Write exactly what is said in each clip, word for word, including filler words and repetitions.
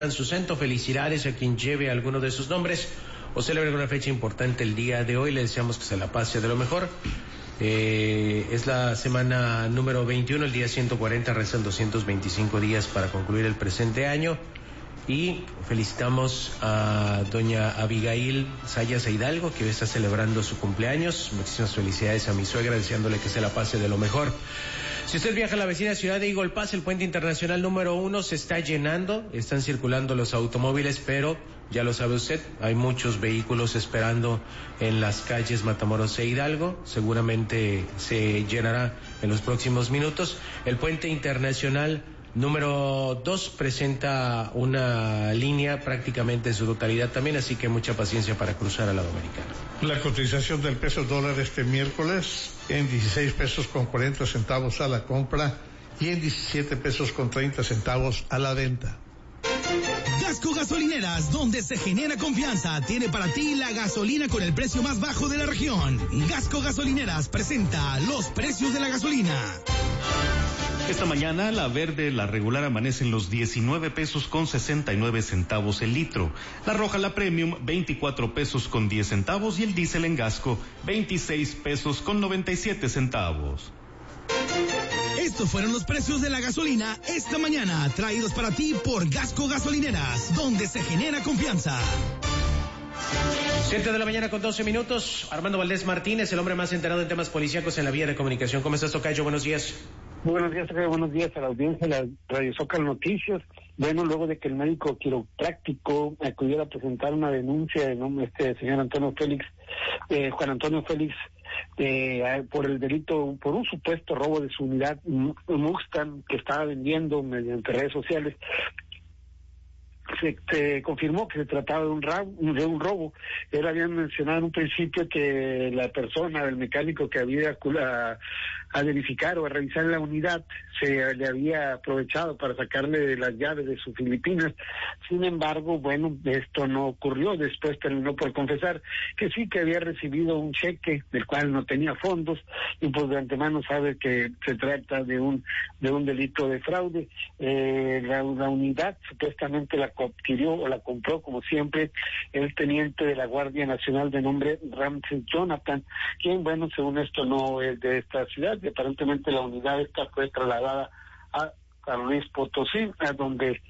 en su centro. Felicidades a quien lleve alguno de sus nombres o celebre una fecha importante el día de hoy. Le deseamos que se la pase de lo mejor. Eh, es la semana número veintiuno, el día ciento cuarenta, restan doscientos veinticinco días para concluir el presente año. Y felicitamos a doña Abigail Sayas Hidalgo, que hoy está celebrando su cumpleaños. Muchísimas felicidades a mi suegra, deseándole que se la pase de lo mejor. Si usted viaja a la vecina ciudad de Eagle Pass, el puente internacional número uno se está llenando, están circulando los automóviles, pero ya lo sabe usted, hay muchos vehículos esperando en las calles Matamoros e Hidalgo. Seguramente se llenará en los próximos minutos. El puente internacional número dos presenta una línea prácticamente en su totalidad también, así que mucha paciencia para cruzar al lado americano. La cotización del peso dólar este miércoles en dieciséis pesos con cuarenta centavos a la compra y en diecisiete pesos con treinta centavos a la venta. Gasco Gasolineras, donde se genera confianza, tiene para ti la gasolina con el precio más bajo de la región. Gasco Gasolineras presenta los precios de la gasolina. Esta mañana la verde, la regular, amanece en los diecinueve pesos con sesenta y nueve centavos el litro. La roja, la premium, veinticuatro pesos con diez centavos y el diésel en Gasco, veintiséis pesos con noventa y siete centavos. Estos fueron los precios de la gasolina esta mañana, traídos para ti por Gasco Gasolineras, donde se genera confianza. Siete de la mañana con doce minutos. Armando Valdés Martínez, el hombre más enterado en temas policíacos en la vía de comunicación. ¿Cómo estás, tocayo? Buenos días. Buenos días, Tocayo. Buenos días a la audiencia de la Radio Zócalo Noticias. Bueno, luego de que el médico quiropráctico acudiera a presentar una denuncia de nombre este señor Antonio Félix, eh, Juan Antonio Félix, eh, por el delito, por un supuesto robo de su unidad Mustang que estaba vendiendo mediante redes sociales, se, se confirmó que se trataba de un, rabo, de un robo. Él había mencionado en un principio que la persona, el mecánico que había a, a verificar o a revisar la unidad, se le había aprovechado para sacarle las llaves de sus Filipinas. Sin embargo, bueno, esto no ocurrió. Después terminó por confesar que sí, que había recibido un cheque del cual no tenía fondos, y pues de antemano sabe que se trata de un de un delito de fraude. Eh, la, la unidad supuestamente la adquirió o la compró, como siempre, el teniente de la Guardia Nacional de nombre Ramsey Jonathan, quien, bueno, según esto no es de esta ciudad, y aparentemente la unidad esta fue trasladada a San Luis Potosí, a donde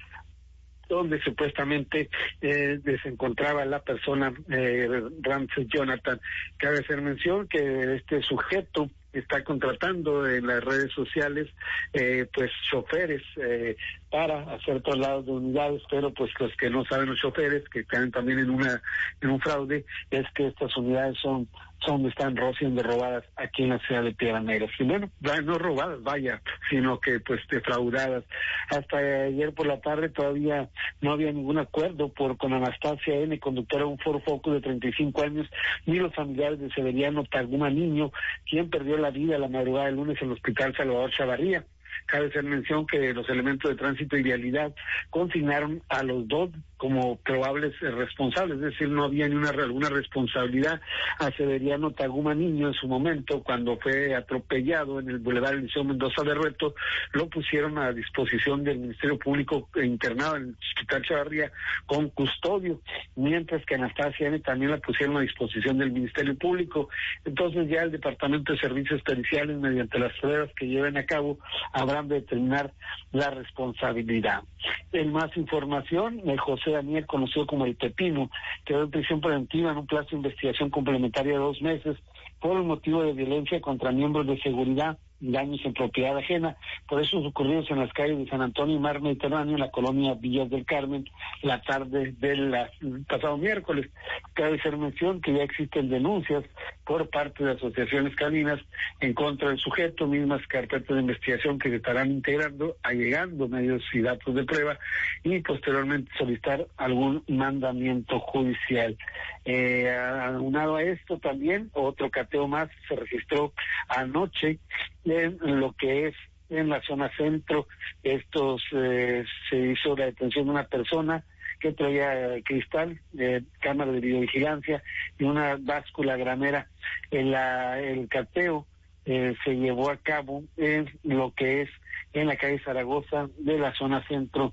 donde supuestamente eh, se encontraba la persona eh, Ramsey Jonathan. Cabe hacer mención que este sujeto está contratando en las redes sociales eh, pues choferes eh, para hacer traslados de unidades, pero pues los que no saben, los choferes que caen también en una en un fraude, es que estas unidades son son están siendo robadas aquí en la ciudad de Piedras Negras. Y bueno, no robadas, vaya, sino que pues defraudadas. Hasta ayer por la tarde todavía no había ningún acuerdo por con Anastasia N., conductora de un Ford Focus de treinta y cinco años, ni los familiares de Severiano Taguma Niño, quien perdió la vida la madrugada del lunes en el Hospital Salvador Chavarría. Cabe hacer mención que los elementos de tránsito y vialidad consignaron a los dos como probables eh, responsables, es decir, no había ni una alguna responsabilidad a Severiano Taguma Niño en su momento, cuando fue atropellado en el Boulevard Eliseo Mendoza de Reto. Lo pusieron a disposición del Ministerio Público, eh, internado en el Hospital Chavarría con custodio, mientras que Anastasia N. también la pusieron a disposición del Ministerio Público. Entonces ya el Departamento de Servicios Periciales, mediante las pruebas que lleven a cabo, habrán de determinar la responsabilidad. En más información, el José Daniel, conocido como el Pepino, quedó en prisión preventiva en un plazo de investigación complementaria de dos meses por el motivo de violencia contra miembros de seguridad y daños en propiedad ajena, por esos ocurridos en las calles de San Antonio y Mar Mediterráneo, en la colonia Villas del Carmen, la tarde del pasado miércoles. Cabe hacer mención que ya existen denuncias por parte de asociaciones caninas en contra del sujeto, mismas carpetas de investigación que se estarán integrando, allegando medios y datos de prueba, y posteriormente solicitar algún mandamiento judicial. Eh, aunado a esto también, otro cateo más se registró anoche en lo que es en la zona centro. Estos eh, se hizo la detención de una persona que traía cristal, eh, cámara de videovigilancia y una báscula gramera. En la, el cateo eh, se llevó a cabo en lo que es en la calle Zaragoza de la zona centro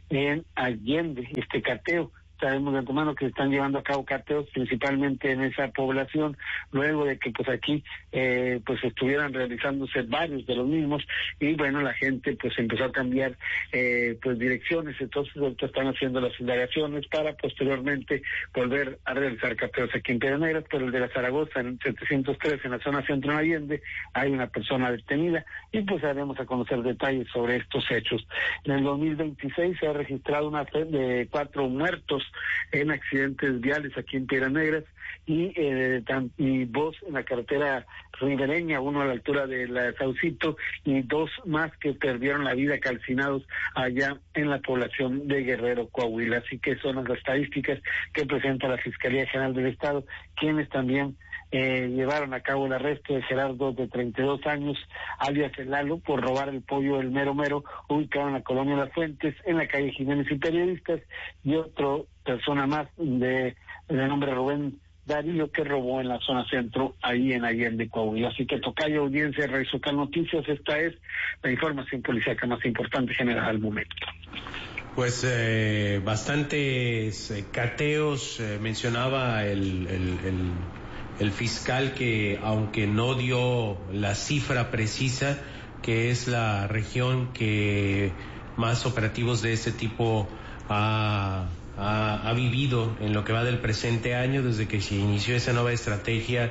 en Allende, este cateo. Sabemos de antemano que se están llevando a cabo cateos principalmente en esa población, luego de que pues aquí eh, pues estuvieran realizándose varios de los mismos, y bueno, la gente pues empezó a cambiar eh, pues direcciones. Entonces ahorita están haciendo las indagaciones para posteriormente volver a realizar cateos aquí en Piedras Negras. Pero el de la Zaragoza, en setecientos tres, en la zona centro de Allende, hay una persona detenida, y pues haremos a conocer detalles sobre estos hechos. En el dos mil veintiséis se ha registrado una fe de cuatro muertos en accidentes viales aquí en Piedras Negras, y eh, tan, y dos en la carretera ribereña, uno a la altura de la Saucito, y dos más que perdieron la vida calcinados allá en la población de Guerrero, Coahuila. Así que son las estadísticas que presenta la Fiscalía General del Estado, quienes también Eh, llevaron a cabo el arresto de Gerardo, de treinta y dos años, alias El Lalo, por robar el pollo del Mero Mero, ubicado en la colonia Las Fuentes, en la calle Jiménez y Periodistas, y otra persona más de, de nombre Rubén Darío, que robó en la zona centro, ahí en Allende, Coahuila. Así que tocayo, audiencia de Radio Socal Noticias, esta es la información policíaca más importante generada al momento. Pues eh, bastantes eh, cateos, eh, mencionaba el, el, el el fiscal que, aunque no dio la cifra precisa, que es la región que más operativos de este tipo ha, ha, ha vivido en lo que va del presente año, desde que se inició esa nueva estrategia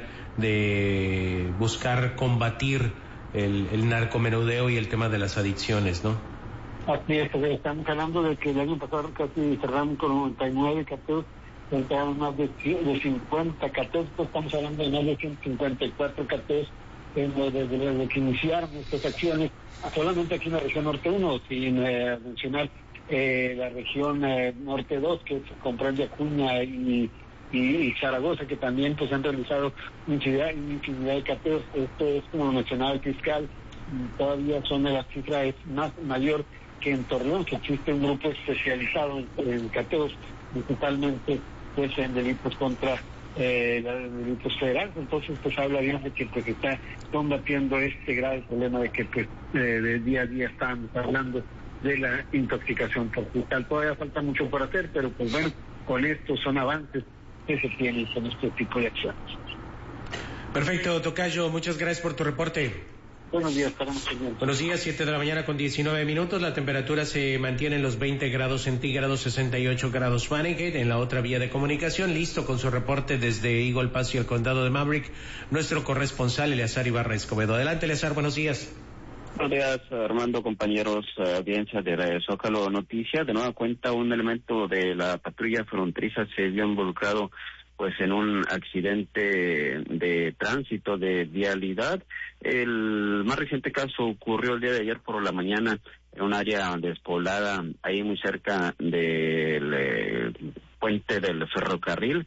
de buscar combatir el, el narcomenudeo y el tema de las adicciones, ¿no? Así es, estamos hablando de que el año pasado casi cerramos con noventa y nueve cateos, entraron más de, de cincuenta cateos, pues estamos hablando de más de ciento cincuenta y cuatro cateos desde, desde que iniciaron estas acciones, solamente aquí en la región norte uno, sin eh, mencionar eh, la región eh, norte dos, que comprende Acuña y, y, y Zaragoza, que también pues han realizado infinidad, infinidad de cateos. Esto es, como mencionaba el fiscal, todavía son de las cifras más mayor que en Torreón, que existe un grupo especializado en, en cateos, principalmente pues en delitos contra eh, los delitos federales. Entonces pues habla bien de que pues está combatiendo este grave problema de que pues eh, de día a día estamos hablando de la intoxicación por cristal. Todavía falta mucho por hacer, pero pues bueno, con estos son avances que se tienen con este tipo de acciones. Perfecto, tocayo, muchas gracias por tu reporte. Buenos días, estaremos pendientes. Buenos días, siete de la mañana con diecinueve minutos. La temperatura se mantiene en los veinte grados centígrados, sesenta y ocho grados Fahrenheit. En la otra vía de comunicación, listo con su reporte desde Eagle Pass y el condado de Maverick, nuestro corresponsal Eleazar Ibarra Escobedo. Adelante, Eleazar, buenos días. Buenos días, Armando, compañeros, audiencia de Radio Zócalo Noticias. De nueva cuenta, un elemento de la patrulla fronteriza se vio involucrado pues en un accidente de tránsito, de vialidad. El más reciente caso ocurrió el día de ayer por la mañana en un área despoblada, ahí muy cerca del eh, puente del ferrocarril,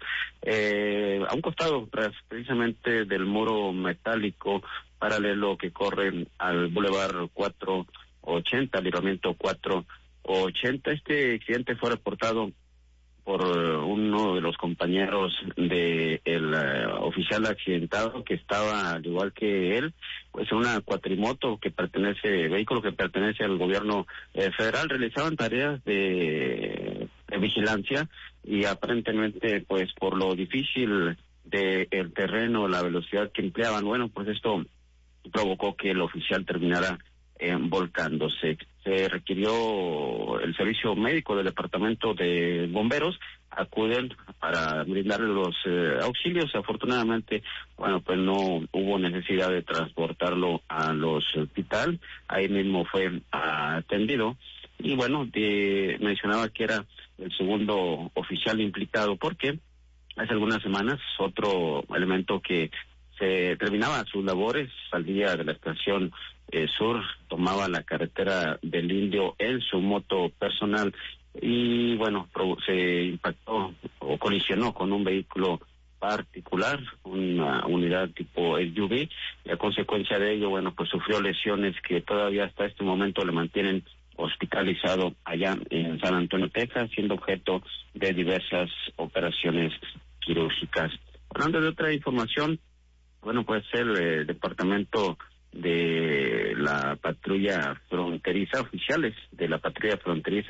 eh, a un costado precisamente del muro metálico paralelo que corre al Boulevard cuatro ochenta, libramiento cuatro ochenta. Este accidente fue reportado por uno de los compañeros de el uh, oficial accidentado, que estaba al igual que él pues en una cuatrimoto que pertenece, vehículo que pertenece al gobierno eh, federal. Realizaban tareas de, de vigilancia y aparentemente pues por lo difícil de el terreno, la velocidad que empleaban, bueno, pues esto provocó que el oficial terminara eh, volcándose. Se requirió el servicio médico del departamento de bomberos, acuden para brindarle los eh, auxilios. Afortunadamente, bueno, pues no hubo necesidad de transportarlo al hospital, ahí mismo fue atendido. Y bueno, de, mencionaba que era el segundo oficial implicado, porque hace algunas semanas otro elemento que se terminaba sus labores, salía de la estación eh, sur, tomaba la carretera del Indio en su moto personal y bueno, se impactó o colisionó con un vehículo particular, una unidad tipo S U V, y a consecuencia de ello, bueno, pues sufrió lesiones que todavía hasta este momento le mantienen hospitalizado allá en San Antonio, Texas, siendo objeto de diversas operaciones quirúrgicas. Hablando de otra información, bueno, pues el eh, departamento de la patrulla fronteriza, oficiales de la patrulla fronteriza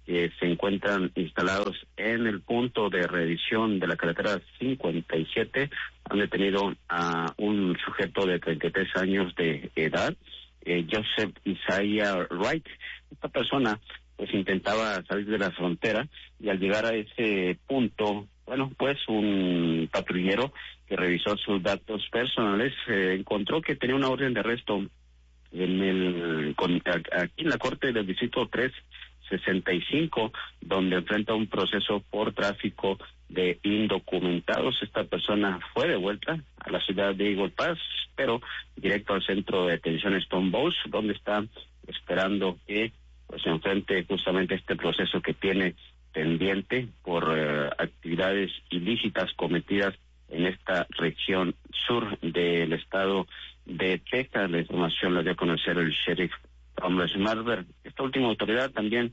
que se encuentran instalados en el punto de revisión de la carretera cincuenta y siete. Han detenido a un sujeto de treinta y tres años de edad, eh, Joseph Isaiah Wright. Esta persona pues intentaba salir de la frontera y al llegar a ese punto, bueno, pues un patrullero que revisó sus datos personales eh, encontró que tenía una orden de arresto en el con, aquí en la corte del distrito tres sesenta y cinco, donde enfrenta un proceso por tráfico de indocumentados. Esta persona fue devuelta a la ciudad de Eagle Pass, pero directo al centro de detención Stone Bows, donde está esperando que pues se enfrente justamente este proceso que tiene pendiente por uh, actividades ilícitas cometidas en esta región sur del estado de Texas. La información la dio a conocer el sheriff Thomas Marver. Esta última autoridad también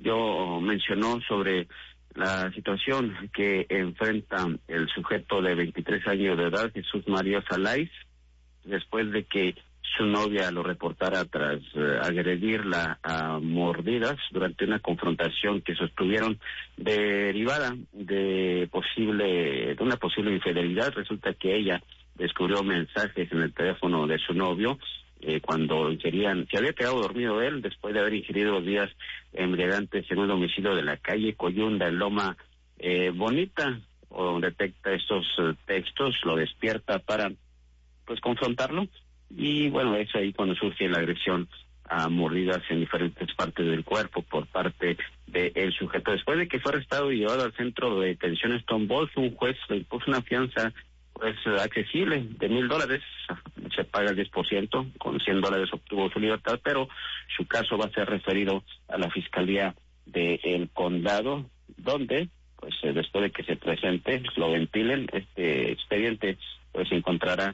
yo mencionó sobre la situación que enfrenta el sujeto de veintitrés años de edad, Jesús María Salais, después de que su novia lo reportara tras uh, agredirla a mordidas durante una confrontación que sostuvieron derivada de posible de una posible infidelidad. Resulta que ella descubrió mensajes en el teléfono de su novio eh, cuando ingerían, se había quedado dormido él después de haber ingerido dos días embriagantes en un domicilio de la calle Coyunda en Loma eh, Bonita, o detecta estos uh, textos, lo despierta para pues confrontarlo. Y bueno, es ahí cuando surge la agresión a mordidas en diferentes partes del cuerpo por parte del sujeto. Después de que fue arrestado y llevado al centro de detención Stone Bows, un juez le impuso una fianza pues accesible de mil dólares, se paga el diez por ciento, con cien dólares obtuvo su libertad, pero su caso va a ser referido a la Fiscalía del Condado, donde pues después de que se presente, lo ventilen, este expediente, pues se encontrará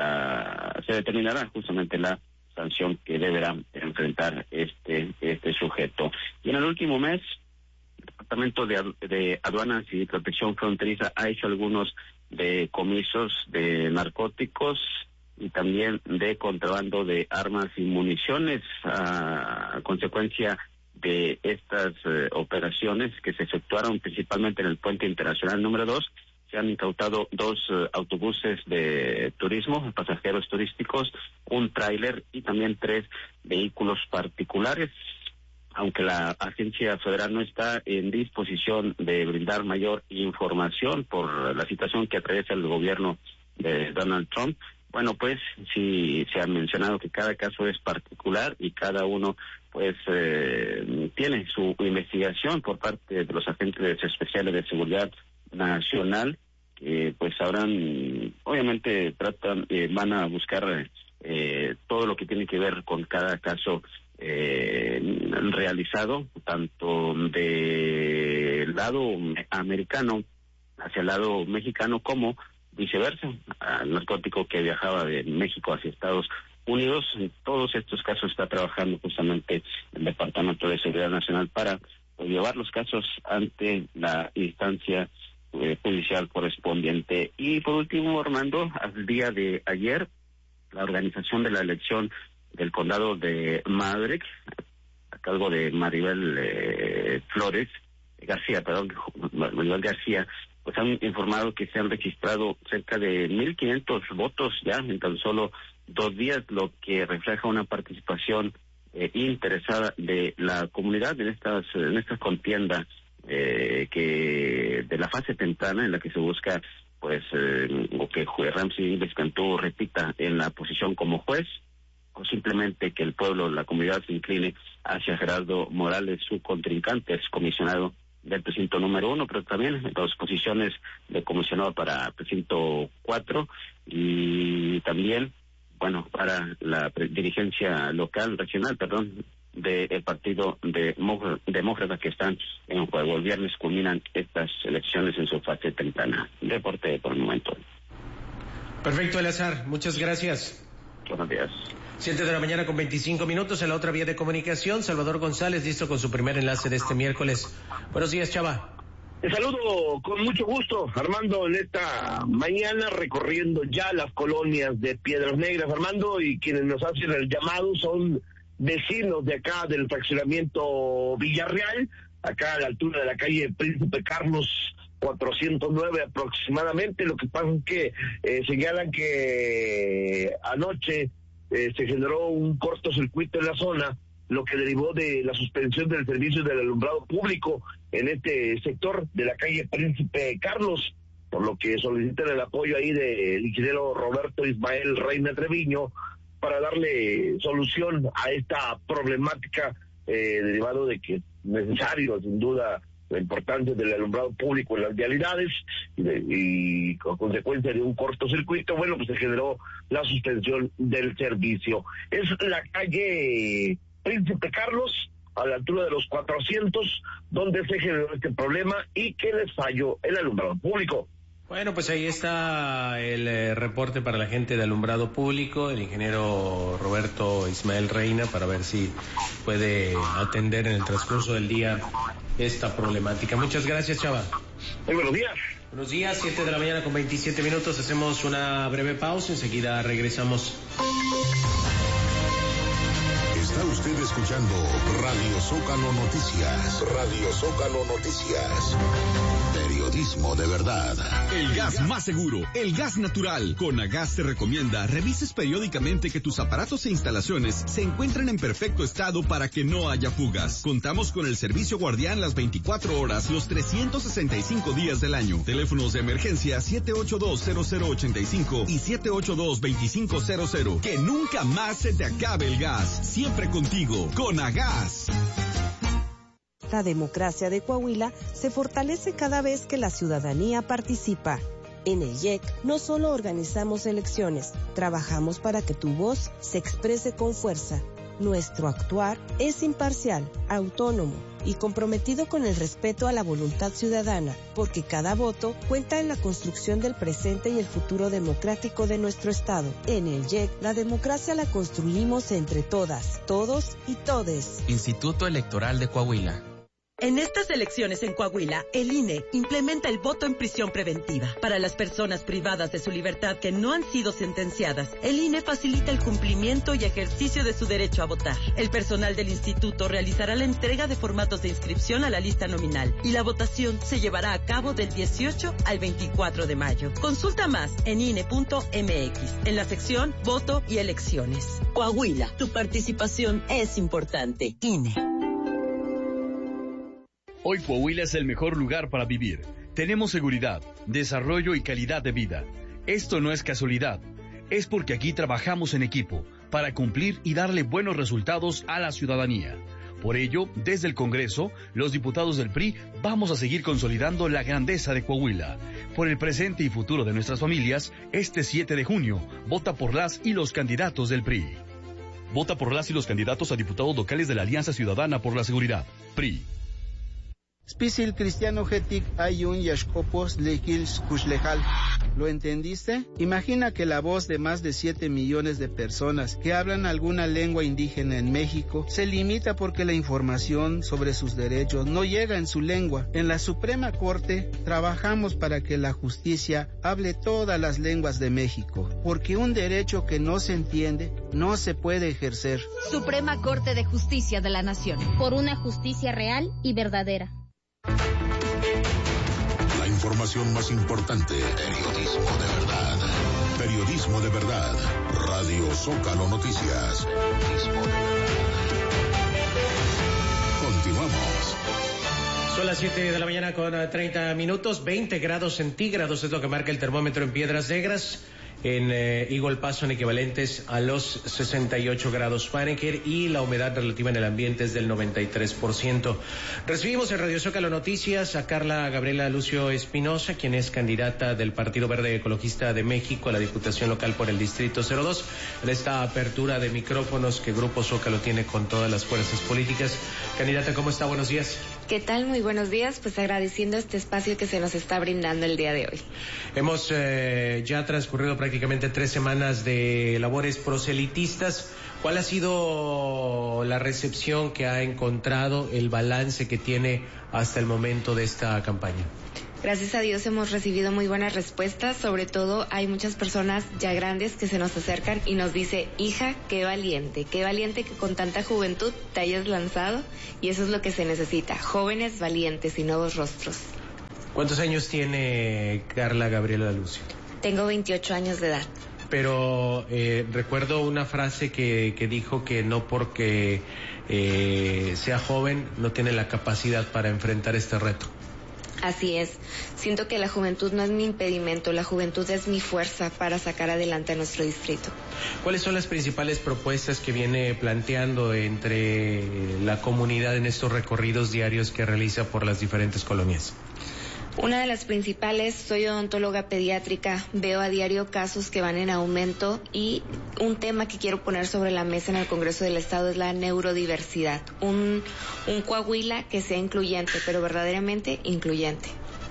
La, se determinará justamente la sanción que deberá enfrentar este este sujeto. Y en el último mes, el Departamento de, de Aduanas y Protección Fronteriza ha hecho algunos decomisos de narcóticos y también de contrabando de armas y municiones a, a consecuencia de estas eh, operaciones que se efectuaron principalmente en el puente internacional número dos. Se han incautado dos uh, autobuses de turismo, pasajeros turísticos, un tráiler y también tres vehículos particulares. Aunque la agencia federal no está en disposición de brindar mayor información por la situación que atraviesa el gobierno de Donald Trump, bueno, pues sí se ha mencionado que cada caso es particular y cada uno pues eh, tiene su investigación por parte de los agentes especiales de seguridad nacional, eh, pues sabrán, obviamente tratan, eh, van a buscar eh, todo lo que tiene que ver con cada caso eh, realizado, tanto del lado americano hacia el lado mexicano como viceversa, al narcótico que viajaba de México hacia Estados Unidos. En todos estos casos está trabajando justamente el Departamento de Seguridad Nacional para pues, llevar los casos ante la instancia Eh, judicial correspondiente. Y por último, Armando, al día de ayer, la organización de la elección del condado de Maverick, a cargo de Maribel eh, Flores, García, perdón, Maribel García, pues han informado que se han registrado cerca de mil quinientos votos ya en tan solo dos días, lo que refleja una participación eh, interesada de la comunidad en estas, en estas contiendas Eh, que de la fase temprana en la que se busca pues eh, o que juez Ramsey Ingles Cantú repita en la posición como juez, o simplemente que el pueblo, la comunidad se incline hacia Gerardo Morales, su contrincante, es comisionado del precinto número uno, pero también dos posiciones de comisionado para precinto cuatro y también, bueno, para la dirigencia local, regional, perdón, del partido de demócrata que están en juego. El viernes culminan estas elecciones en su fase temprana. Reporte por el momento. Perfecto, Eleazar, muchas gracias. Buenos días. Siete de la mañana con veinticinco minutos. En la otra vía de comunicación, Salvador González, listo con su primer enlace de este miércoles. Buenos días, Chava. Te saludo con mucho gusto, Armando, en esta mañana recorriendo ya las colonias de Piedras Negras, Armando, y quienes nos hacen el llamado son vecinos de acá del fraccionamiento Villarreal, acá a la altura de la calle Príncipe Carlos cuatrocientos nueve aproximadamente. Lo que pasa es que eh, señalan que anoche eh, se generó un cortocircuito en la zona, lo que derivó de la suspensión del servicio del alumbrado público en este sector de la calle Príncipe Carlos, por lo que solicitan el apoyo ahí del ingeniero Roberto Ismael Reina Treviño para darle solución a esta problemática eh, derivado de que es necesario, sin duda, la importancia del alumbrado público en las vialidades y, de, y con consecuencia de un cortocircuito, bueno, pues se generó la suspensión del servicio. Es la calle Príncipe Carlos, a la altura de los cuatrocientos, donde se generó este problema y que les falló el alumbrado público. Bueno, pues ahí está el eh, reporte para la gente de alumbrado público, el ingeniero Roberto Ismael Reina, para ver si puede atender en el transcurso del día esta problemática. Muchas gracias, Chava. Muy buenos días. Buenos días, siete de la mañana con veintisiete minutos. Hacemos una breve pausa, enseguida regresamos. Está usted escuchando Radio Zócalo Noticias. Radio Zócalo Noticias. Periodismo de verdad. El gas más seguro, el gas natural. Conagas te recomienda revises periódicamente que tus aparatos e instalaciones se encuentren en perfecto estado para que no haya fugas. Contamos con el servicio guardián las veinticuatro horas, los trescientos sesenta y cinco días del año. Teléfonos de emergencia siete ocho dos cero cero ocho cinco y siete ocho dos dos cinco cero cero. Que nunca más se te acabe el gas. Siempre contigo, Conagas. La democracia de Coahuila se fortalece cada vez que la ciudadanía participa. En el Y E C no solo organizamos elecciones, trabajamos para que tu voz se exprese con fuerza. Nuestro actuar es imparcial, autónomo y comprometido con el respeto a la voluntad ciudadana, porque cada voto cuenta en la construcción del presente y el futuro democrático de nuestro Estado. En el Y E C, la democracia la construimos entre todas, todos y todes. Instituto Electoral de Coahuila. En estas elecciones en Coahuila, el I N E implementa el voto en prisión preventiva. Para las personas privadas de su libertad que no han sido sentenciadas, el I N E facilita el cumplimiento y ejercicio de su derecho a votar. El personal del instituto realizará la entrega de formatos de inscripción a la lista nominal y la votación se llevará a cabo del dieciocho al veinticuatro de mayo. Consulta más en I N E punto M X, en la sección Voto y Elecciones. Coahuila, tu participación es importante. I N E. Hoy Coahuila es el mejor lugar para vivir. Tenemos seguridad, desarrollo y calidad de vida. Esto no es casualidad. Es porque aquí trabajamos en equipo para cumplir y darle buenos resultados a la ciudadanía. Por ello, desde el Congreso, los diputados del P R I vamos a seguir consolidando la grandeza de Coahuila. Por el presente y futuro de nuestras familias, este siete de junio, vota por las y los candidatos del P R I. Vota por las y los candidatos a diputados locales de la Alianza Ciudadana por la Seguridad. P R I. Spisil cristiano getic ayun yashkopos lejils kushlejal. ¿Lo entendiste? Imagina que la voz de más de siete millones de personas que hablan alguna lengua indígena en México se limita porque la información sobre sus derechos no llega en su lengua. En la Suprema Corte trabajamos para que la justicia hable todas las lenguas de México, porque un derecho que no se entiende no se puede ejercer. Suprema Corte de Justicia de la Nación. Por una justicia real y verdadera. La información más importante, periodismo de verdad. Periodismo de verdad. Radio Zócalo Noticias. Periodismo de verdad. Continuamos. Son las siete de la mañana con treinta minutos, veinte grados centígrados es lo que marca el termómetro en Piedras Negras. En eh, Eagle Pass son equivalentes a los sesenta y ocho grados Fahrenheit y la humedad relativa en el ambiente es del noventa y tres por ciento. Recibimos en Radio Zócalo Noticias a Carla Gabriela Lucio Espinosa, quien es candidata del Partido Verde Ecologista de México a la Diputación Local por el Distrito cero dos. En esta apertura de micrófonos que Grupo Zócalo tiene con todas las fuerzas políticas. Candidata, ¿cómo está? Buenos días. ¿Qué tal? Muy buenos días. Pues agradeciendo este espacio que se nos está brindando el día de hoy. Hemos eh, ya transcurrido prácticamente tres semanas de labores proselitistas. ¿Cuál ha sido la recepción que ha encontrado, el balance que tiene hasta el momento de esta campaña? Gracias a Dios hemos recibido muy buenas respuestas, sobre todo hay muchas personas ya grandes que se nos acercan y nos dice, hija, qué valiente, qué valiente que con tanta juventud te hayas lanzado, y eso es lo que se necesita, jóvenes valientes y nuevos rostros. ¿Cuántos años tiene Carla Gabriela Lucio? Tengo veintiocho años de edad. Pero eh, recuerdo una frase que, que dijo que no porque eh, sea joven no tiene la capacidad para enfrentar este reto. Así es. Siento que la juventud no es mi impedimento, la juventud es mi fuerza para sacar adelante a nuestro distrito. ¿Cuáles son las principales propuestas que viene planteando entre la comunidad en estos recorridos diarios que realiza por las diferentes colonias? Una de las principales, soy odontóloga pediátrica, veo a diario casos que van en aumento y un tema que quiero poner sobre la mesa en el Congreso del Estado es la neurodiversidad. Un, un Coahuila que sea incluyente, pero verdaderamente incluyente.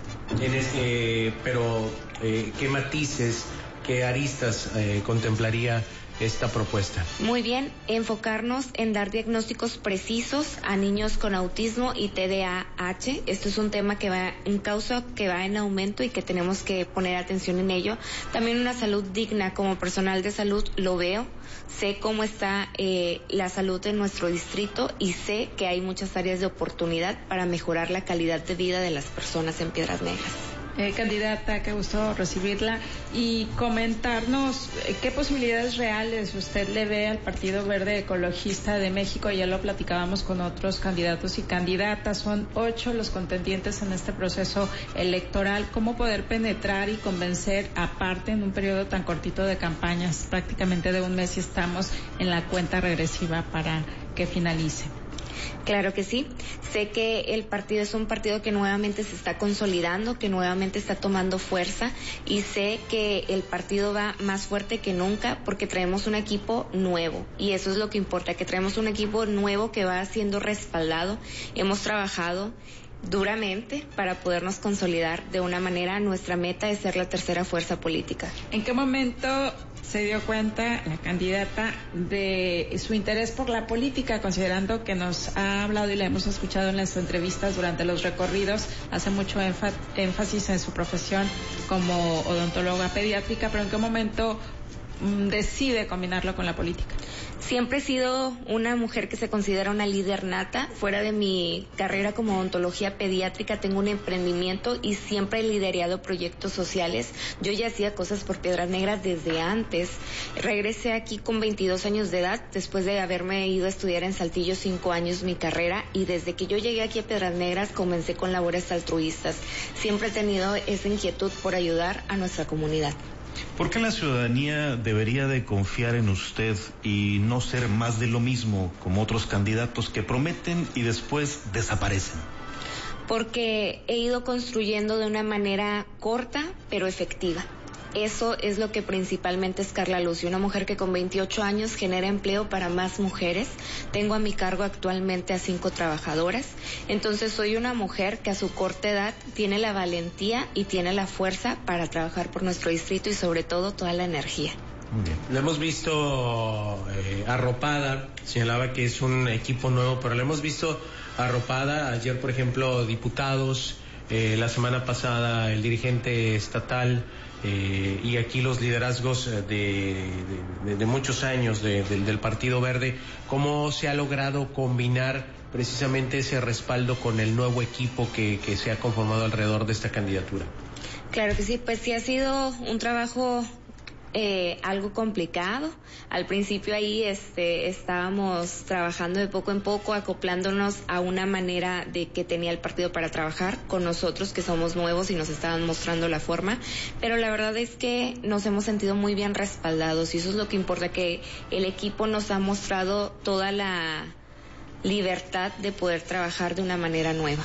En este, pero, eh, ¿qué matices, qué aristas eh, contemplaría esta propuesta? Muy bien, enfocarnos en dar diagnósticos precisos a niños con autismo y T D A H. Esto es un tema que va, un causa que va en aumento y que tenemos que poner atención en ello. También una salud digna, como personal de salud lo veo, sé cómo está eh, la salud en nuestro distrito y sé que hay muchas áreas de oportunidad para mejorar la calidad de vida de las personas en Piedras Negras. Eh, candidata, qué gusto recibirla y comentarnos eh, qué posibilidades reales usted le ve al Partido Verde Ecologista de México. Ya lo platicábamos con otros candidatos y candidatas, son ocho los contendientes en este proceso electoral. ¿Cómo poder penetrar y convencer, aparte en un periodo tan cortito de campañas, prácticamente de un mes, y estamos en la cuenta regresiva para que finalice? Claro que sí. Sé que el partido es un partido que nuevamente se está consolidando, que nuevamente está tomando fuerza y sé que el partido va más fuerte que nunca porque traemos un equipo nuevo y eso es lo que importa, que traemos un equipo nuevo que va siendo respaldado. Hemos trabajado duramente para podernos consolidar de una manera. Nuestra meta es ser la tercera fuerza política. ¿En qué momento se dio cuenta la candidata de su interés por la política, considerando que nos ha hablado y la hemos escuchado en las entrevistas durante los recorridos, hace mucho énfasis en su profesión como odontóloga pediátrica, pero en qué momento mm, decide combinarlo con la política? Siempre he sido una mujer que se considera una líder nata. Fuera de mi carrera como odontología pediátrica tengo un emprendimiento y siempre he liderado proyectos sociales. Yo ya hacía cosas por Piedras Negras desde antes. Regresé aquí con veintidós años de edad después de haberme ido a estudiar en Saltillo cinco años mi carrera y desde que yo llegué aquí a Piedras Negras comencé con labores altruistas. Siempre he tenido esa inquietud por ayudar a nuestra comunidad. ¿Por qué la ciudadanía debería de confiar en usted y no ser más de lo mismo como otros candidatos que prometen y después desaparecen? Porque he ido construyendo de una manera corta pero efectiva. Eso es lo que principalmente es Carla Lucio, una mujer que con veintiocho años genera empleo para más mujeres. Tengo a mi cargo actualmente a cinco trabajadoras. Entonces soy una mujer que a su corta edad tiene la valentía y tiene la fuerza para trabajar por nuestro distrito y sobre todo toda la energía. Muy bien. La hemos visto eh, arropada, señalaba que es un equipo nuevo, pero la hemos visto arropada. Ayer, por ejemplo, diputados, eh, la semana pasada el dirigente estatal, Eh, y aquí los liderazgos de, de, de muchos años de, de, del Partido Verde. ¿Cómo se ha logrado combinar precisamente ese respaldo con el nuevo equipo que, que se ha conformado alrededor de esta candidatura? Claro que sí, pues sí ha sido un trabajo Eh, algo complicado. Al principio ahí este, estábamos trabajando de poco en poco, acoplándonos a una manera de que tenía el partido para trabajar con nosotros, que somos nuevos y nos estaban mostrando la forma, pero la verdad es que nos hemos sentido muy bien respaldados y eso es lo que importa, que el equipo nos ha mostrado toda la libertad de poder trabajar de una manera nueva.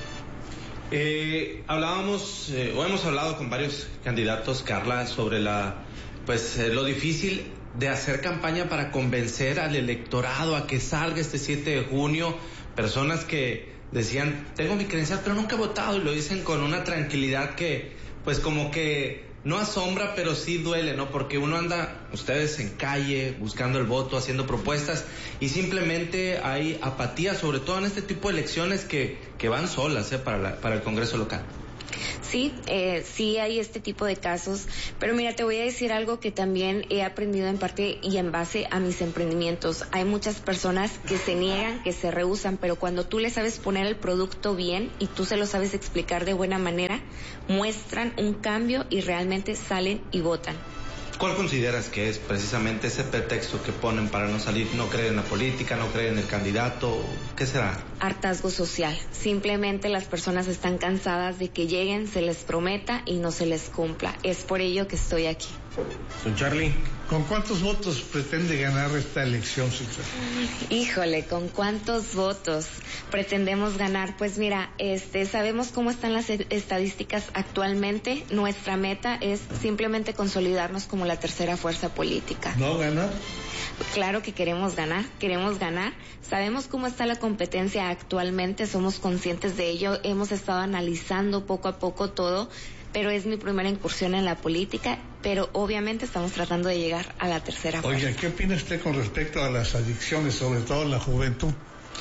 Eh, hablábamos, eh, o hemos hablado con varios candidatos, Carla, sobre la pues eh, lo difícil de hacer campaña para convencer al electorado a que salga este siete de junio, personas que decían, tengo mi credencial pero nunca he votado, y lo dicen con una tranquilidad que pues como que no asombra pero sí duele, ¿no? Porque uno anda, ustedes en calle, buscando el voto, haciendo propuestas y simplemente hay apatía, sobre todo en este tipo de elecciones que, que van solas, ¿eh? para, la, para el Congreso local. Sí, eh, sí hay este tipo de casos, pero mira, te voy a decir algo que también he aprendido en parte y en base a mis emprendimientos. Hay muchas personas que se niegan, que se rehúsan, pero cuando tú le sabes poner el producto bien y tú se lo sabes explicar de buena manera, muestran un cambio y realmente salen y votan. ¿Cuál consideras que es precisamente ese pretexto que ponen para no salir? ¿No creen en la política, no creen en el candidato? ¿Qué será? Hartazgo social. Simplemente las personas están cansadas de que lleguen, se les prometa y no se les cumpla. Es por ello que estoy aquí. Don Charlie, ¿con cuántos votos pretende ganar esta elección, Cita? Híjole, ¿con cuántos votos pretendemos ganar? Pues mira, este, sabemos cómo están las estadísticas actualmente. Nuestra meta es simplemente consolidarnos como la tercera fuerza política. ¿No ganar? Claro que queremos ganar, queremos ganar. Sabemos cómo está la competencia actualmente, somos conscientes de ello, hemos estado analizando poco a poco todo, pero es mi primera incursión en la política, pero obviamente estamos tratando de llegar a la tercera fuerza. Oiga, ¿qué opina usted con respecto a las adicciones, sobre todo en la juventud?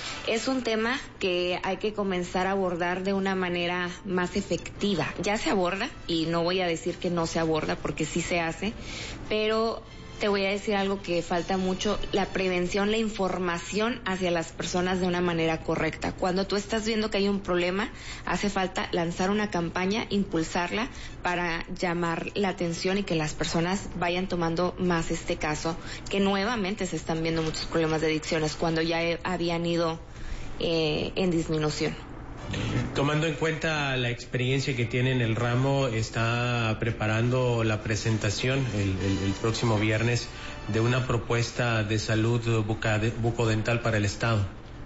Es un tema que hay que comenzar a abordar de una manera más efectiva. Ya se aborda, y no voy a decir que no se aborda, porque sí se hace, pero te voy a decir algo que falta mucho: la prevención, la información hacia las personas de una manera correcta. Cuando tú estás viendo que hay un problema, hace falta lanzar una campaña, impulsarla para llamar la atención y que las personas vayan tomando más este caso, que nuevamente se están viendo muchos problemas de adicciones cuando ya he, habían ido eh, en disminución. Tomando en cuenta la experiencia que tiene en el ramo, está preparando la presentación el, el, el próximo viernes de una propuesta de salud bucodental para el Estado.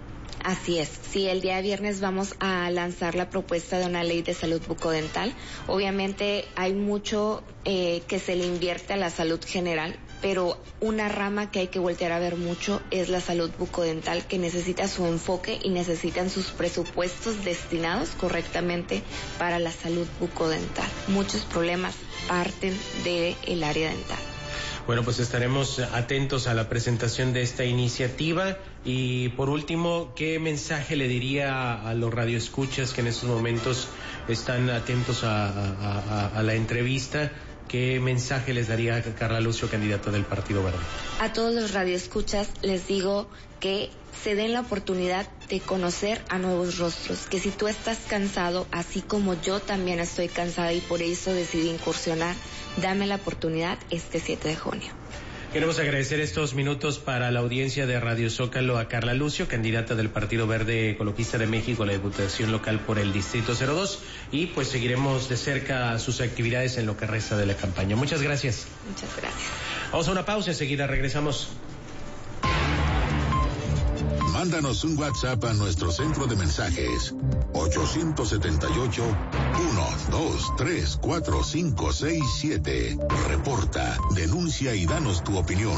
Así es, sí, el día viernes vamos a lanzar la propuesta de una ley de salud bucodental. Obviamente hay mucho eh, que se le invierte a la salud general, pero una rama que hay que voltear a ver mucho es la salud bucodental, que necesita su enfoque y necesitan sus presupuestos destinados correctamente para la salud bucodental. Muchos problemas parten del área dental. Bueno, pues estaremos atentos a la presentación de esta iniciativa. Y por último, ¿qué mensaje le diría a los radioescuchas que en estos momentos están atentos a, a, a, a la entrevista? ¿Qué mensaje les daría a Carla Lucio, candidata del Partido Verde? A todos los radioescuchas les digo que se den la oportunidad de conocer a nuevos rostros, que si tú estás cansado, así como yo también estoy cansada y por eso decidí incursionar, dame la oportunidad este siete de junio. Queremos agradecer estos minutos para la audiencia de Radio Zócalo a Carla Lucio, candidata del Partido Verde Ecologista de México, la Diputación Local por el Distrito cero dos, y pues seguiremos de cerca sus actividades en lo que resta de la campaña. Muchas gracias. Muchas gracias. Vamos a una pausa, enseguida regresamos. Mándanos un WhatsApp a nuestro centro de mensajes ocho siete ocho, uno dos tres cuatro cinco seis siete. Reporta, denuncia y danos tu opinión.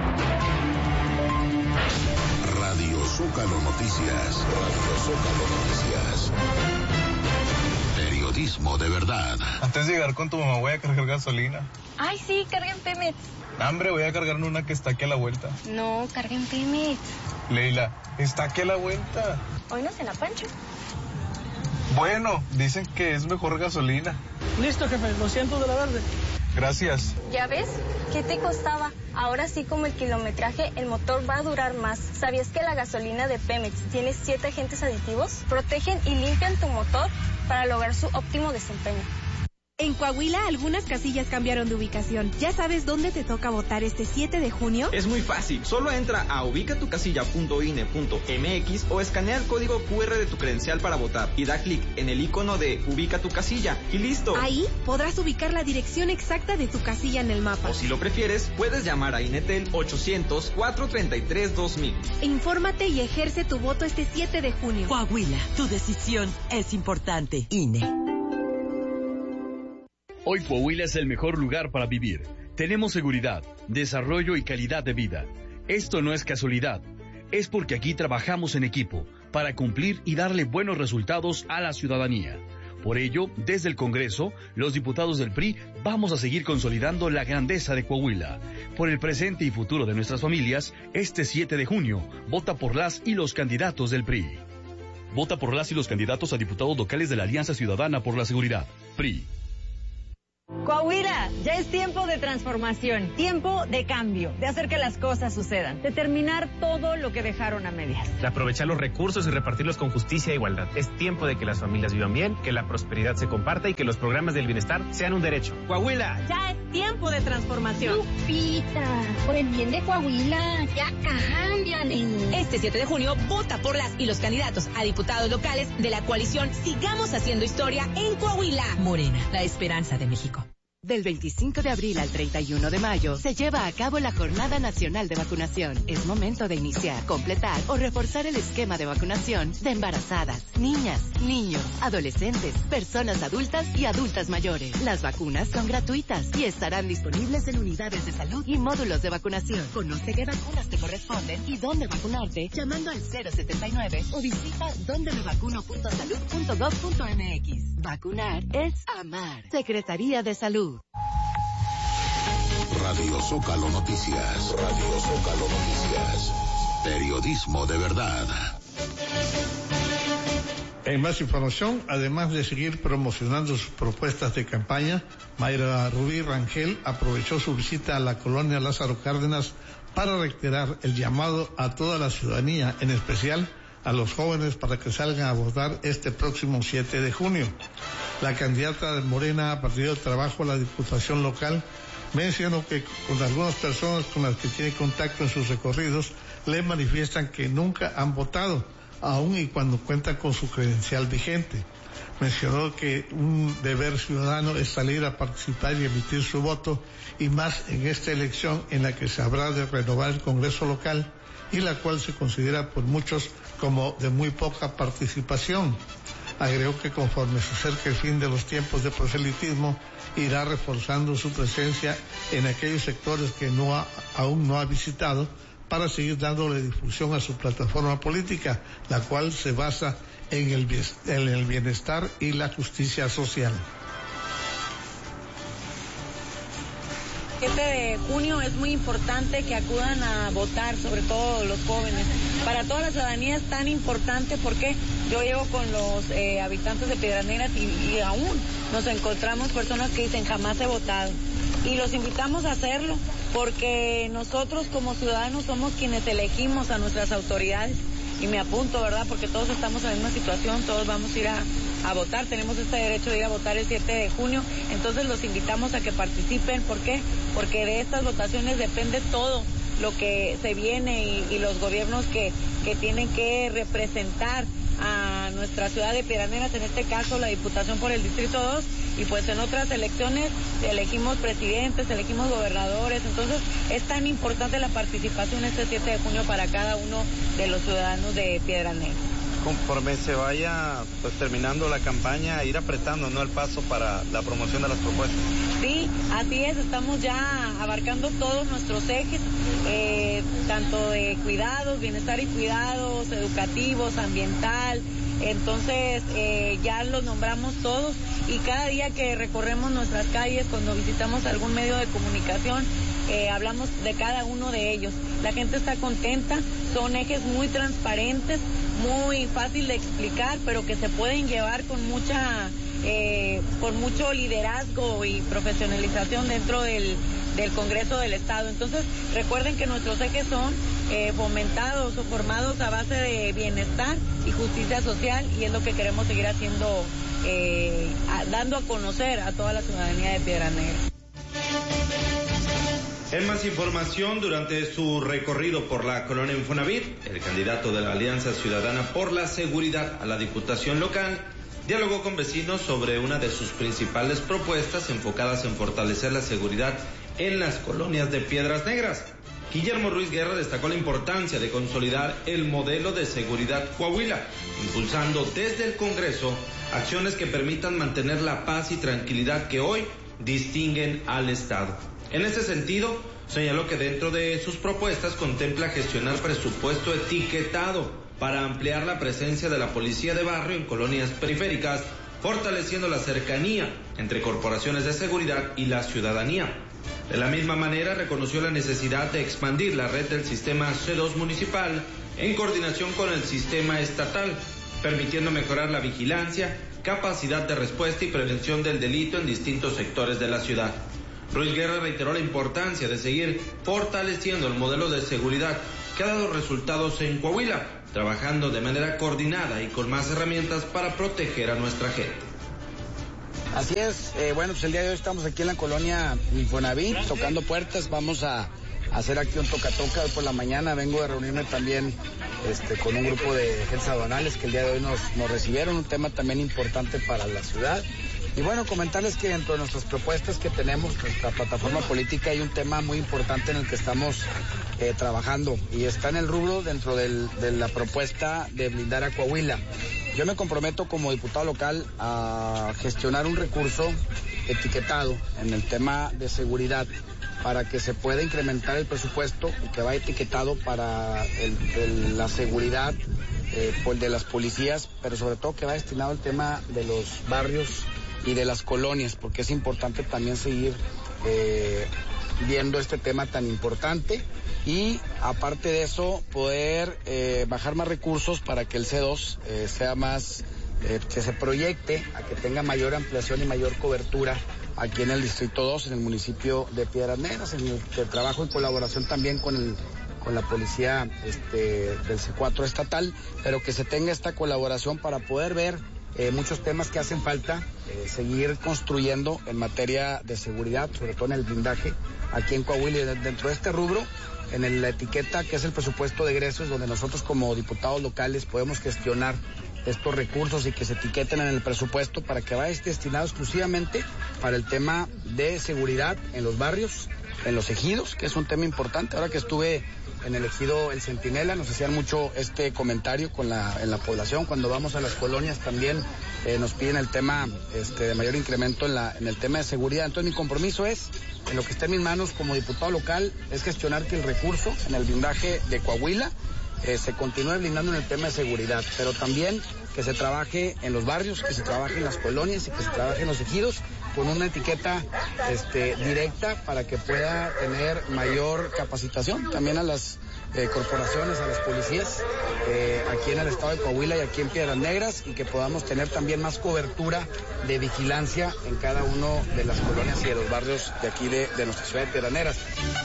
Radio Zócalo Noticias. Radio Zócalo Noticias. Periodismo de verdad. Antes de llegar con tu mamá voy a cargar gasolina. Ay, sí, carguen Pemex. Hambre, voy a cargar una que está aquí a la vuelta. No, carguen Pemex. Leila, está aquí a la vuelta. Hoy no se la pancho. Bueno, dicen que es mejor gasolina. Listo, jefe, doscientos de la verde. Gracias. ¿Ya ves? ¿Qué te costaba? Ahora sí, como el kilometraje, el motor va a durar más. ¿Sabías que la gasolina de Pemex tiene siete agentes aditivos? Protegen y limpian tu motor para lograr su óptimo desempeño. En Coahuila, algunas casillas cambiaron de ubicación. ¿Ya sabes dónde te toca votar este siete de junio? Es muy fácil. Solo entra a ubica tu casilla punto i n e punto m x o escanea el código cu erre de tu credencial para votar y da clic en el icono de Ubica tu casilla y listo. Ahí podrás ubicar la dirección exacta de tu casilla en el mapa. O si lo prefieres, puedes llamar a Inetel ochocientos, cuatrocientos treinta y tres, dos mil. Infórmate y ejerce tu voto este siete de junio. Coahuila, tu decisión es importante. I N E. Hoy Coahuila es el mejor lugar para vivir. Tenemos seguridad, desarrollo y calidad de vida. Esto no es casualidad. Es porque aquí trabajamos en equipo para cumplir y darle buenos resultados a la ciudadanía. Por ello, desde el Congreso, los diputados del P R I vamos a seguir consolidando la grandeza de Coahuila. Por el presente y futuro de nuestras familias, este siete de junio, vota por las y los candidatos del P R I. Vota por las y los candidatos a diputados locales de la Alianza Ciudadana por la Seguridad. P R I. Coahuila, ya es tiempo de transformación, tiempo de cambio, de hacer que las cosas sucedan, de terminar todo lo que dejaron a medias. De aprovechar los recursos y repartirlos con justicia e igualdad. Es tiempo de que las familias vivan bien, que la prosperidad se comparta y que los programas del bienestar sean un derecho. Coahuila. Ya es tiempo de transformación. Lupita, por el bien de Coahuila, ya cámbiale. Este siete de junio, vota por las y los candidatos a diputados locales de la coalición Sigamos Haciendo Historia en Coahuila. Morena, la esperanza de México. Del veinticinco de abril al treinta y uno de mayo se lleva a cabo la Jornada Nacional de Vacunación. Es momento de iniciar, completar o reforzar el esquema de vacunación de embarazadas, niñas, niños, adolescentes, personas adultas y adultas mayores. Las vacunas son gratuitas y estarán disponibles en unidades de salud y módulos de vacunación. Conoce qué vacunas te corresponden y dónde vacunarte llamando al cero setenta y nueve o visita donde me vacuno punto salud punto gov punto mx. Vacunar es amar. Secretaría de Salud. Radio Zócalo Noticias. Radio Zócalo Noticias. Periodismo de verdad. En más información, además de seguir promocionando sus propuestas de campaña, Mayra Rubí Rangel aprovechó su visita a la colonia Lázaro Cárdenas para reiterar el llamado a toda la ciudadanía, en especial a los jóvenes, para que salgan a votar este próximo siete de junio. La candidata de Morena a Partido del Trabajo a la Diputación Local mencionó que con algunas personas con las que tiene contacto en sus recorridos le manifiestan que nunca han votado, aun y cuando cuentan con su credencial vigente. Mencionó que un deber ciudadano es salir a participar y emitir su voto, y más en esta elección en la que se habrá de renovar el Congreso local y la cual se considera por muchos como de muy poca participación. Agregó que conforme se acerca el fin de los tiempos de proselitismo, irá reforzando su presencia en aquellos sectores que no ha, aún no ha visitado, para seguir dándole difusión a su plataforma política, la cual se basa en el, en el bienestar y la justicia social. siete de junio es muy importante que acudan a votar, sobre todo los jóvenes. Para toda la ciudadanía es tan importante porque yo llego con los eh, habitantes de Piedras Negras y, y aún nos encontramos personas que dicen jamás he votado. Y los invitamos a hacerlo porque nosotros como ciudadanos somos quienes elegimos a nuestras autoridades. Y me apunto, ¿verdad? Porque todos estamos en la misma situación, todos vamos a ir a, a votar, tenemos este derecho de ir a votar el siete de junio, entonces los invitamos a que participen. ¿Por qué? Porque de estas votaciones depende todo lo que se viene y, y los gobiernos que, que tienen que representar a nuestra ciudad de Piedras Negras, en este caso la Diputación por el Distrito dos, y pues en otras elecciones elegimos presidentes, elegimos gobernadores, entonces es tan importante la participación este siete de junio para cada uno de los ciudadanos de Piedras Negras. Conforme se vaya pues terminando la campaña, ir apretando, ¿no?, el paso para la promoción de las propuestas. Sí, así es, estamos ya abarcando todos nuestros ejes, eh, tanto de cuidados, bienestar y cuidados, educativos, ambiental, entonces eh, ya los nombramos todos y cada día que recorremos nuestras calles, cuando visitamos algún medio de comunicación, eh, hablamos de cada uno de ellos. La gente está contenta, son ejes muy transparentes, muy fácil de explicar, pero que se pueden llevar con mucha, eh, con mucho liderazgo y profesionalización dentro del, del Congreso del Estado. Entonces, recuerden que nuestros ejes son eh, fomentados o formados a base de bienestar y justicia social, y es lo que queremos seguir haciendo, eh, a, dando a conocer a toda la ciudadanía de Piedras Negras. En más información, durante su recorrido por la colonia Infonavit, el candidato de la Alianza Ciudadana por la Seguridad a la Diputación Local dialogó con vecinos sobre una de sus principales propuestas enfocadas en fortalecer la seguridad en las colonias de Piedras Negras. Guillermo Ruiz Guerra destacó la importancia de consolidar el modelo de seguridad Coahuila, impulsando desde el Congreso acciones que permitan mantener la paz y tranquilidad que hoy distinguen al Estado. En ese sentido, señaló que dentro de sus propuestas contempla gestionar presupuesto etiquetado para ampliar la presencia de la policía de barrio en colonias periféricas, fortaleciendo la cercanía entre corporaciones de seguridad y la ciudadanía. De la misma manera, reconoció la necesidad de expandir la red del sistema C dos municipal en coordinación con el sistema estatal, permitiendo mejorar la vigilancia, capacidad de respuesta y prevención del delito en distintos sectores de la ciudad. Ruiz Guerra reiteró la importancia de seguir fortaleciendo el modelo de seguridad que ha dado resultados en Coahuila, trabajando de manera coordinada y con más herramientas para proteger a nuestra gente. Así es, eh, bueno, pues el día de hoy estamos aquí en la colonia Infonavit, tocando puertas, vamos a hacer aquí un toca-toca. Hoy por la mañana vengo de reunirme también este, con un grupo de agentes aduanales que el día de hoy nos, nos recibieron, un tema también importante para la ciudad. Y bueno, comentarles que dentro de nuestras propuestas que tenemos, nuestra plataforma política, hay un tema muy importante en el que estamos eh, trabajando y está en el rubro dentro del, de la propuesta de blindar a Coahuila. Yo me comprometo como diputado local a gestionar un recurso etiquetado en el tema de seguridad para que se pueda incrementar el presupuesto y que vaya etiquetado para el, el, la seguridad eh, de las policías, pero sobre todo que va destinado al tema de los barrios y de las colonias, porque es importante también seguir eh, viendo este tema tan importante y aparte de eso poder eh, bajar más recursos para que el C dos eh, sea más, eh, que se proyecte a que tenga mayor ampliación y mayor cobertura aquí en el Distrito dos, en el municipio de Piedras Negras, en el que trabajo en colaboración también con el con la policía este, del C cuatro estatal, pero que se tenga esta colaboración para poder ver Eh, muchos temas que hacen falta, eh, seguir construyendo en materia de seguridad, sobre todo en el blindaje, aquí en Coahuila. Y dentro de este rubro, en el, la etiqueta que es el presupuesto de egresos, donde nosotros como diputados locales podemos gestionar estos recursos y que se etiqueten en el presupuesto para que vaya destinado exclusivamente para el tema de seguridad en los barrios, en los ejidos, que es un tema importante. Ahora que estuve en el ejido El Centinela, nos hacían mucho este comentario con la, en la población. Cuando vamos a las colonias también eh, nos piden el tema este, de mayor incremento en, la, en el tema de seguridad. Entonces mi compromiso es, en lo que esté en mis manos como diputado local, es gestionar que el recurso en el blindaje de Coahuila eh, se continúe blindando en el tema de seguridad, pero también que se trabaje en los barrios, que se trabaje en las colonias y que se trabaje en los ejidos con una etiqueta este, directa para que pueda tener mayor capacitación también a las eh, corporaciones, a las policías eh, aquí en el estado de Coahuila y aquí en Piedras Negras, y que podamos tener también más cobertura de vigilancia en cada uno de las colonias y de los barrios de aquí de, de nuestra ciudad de Piedras Negras.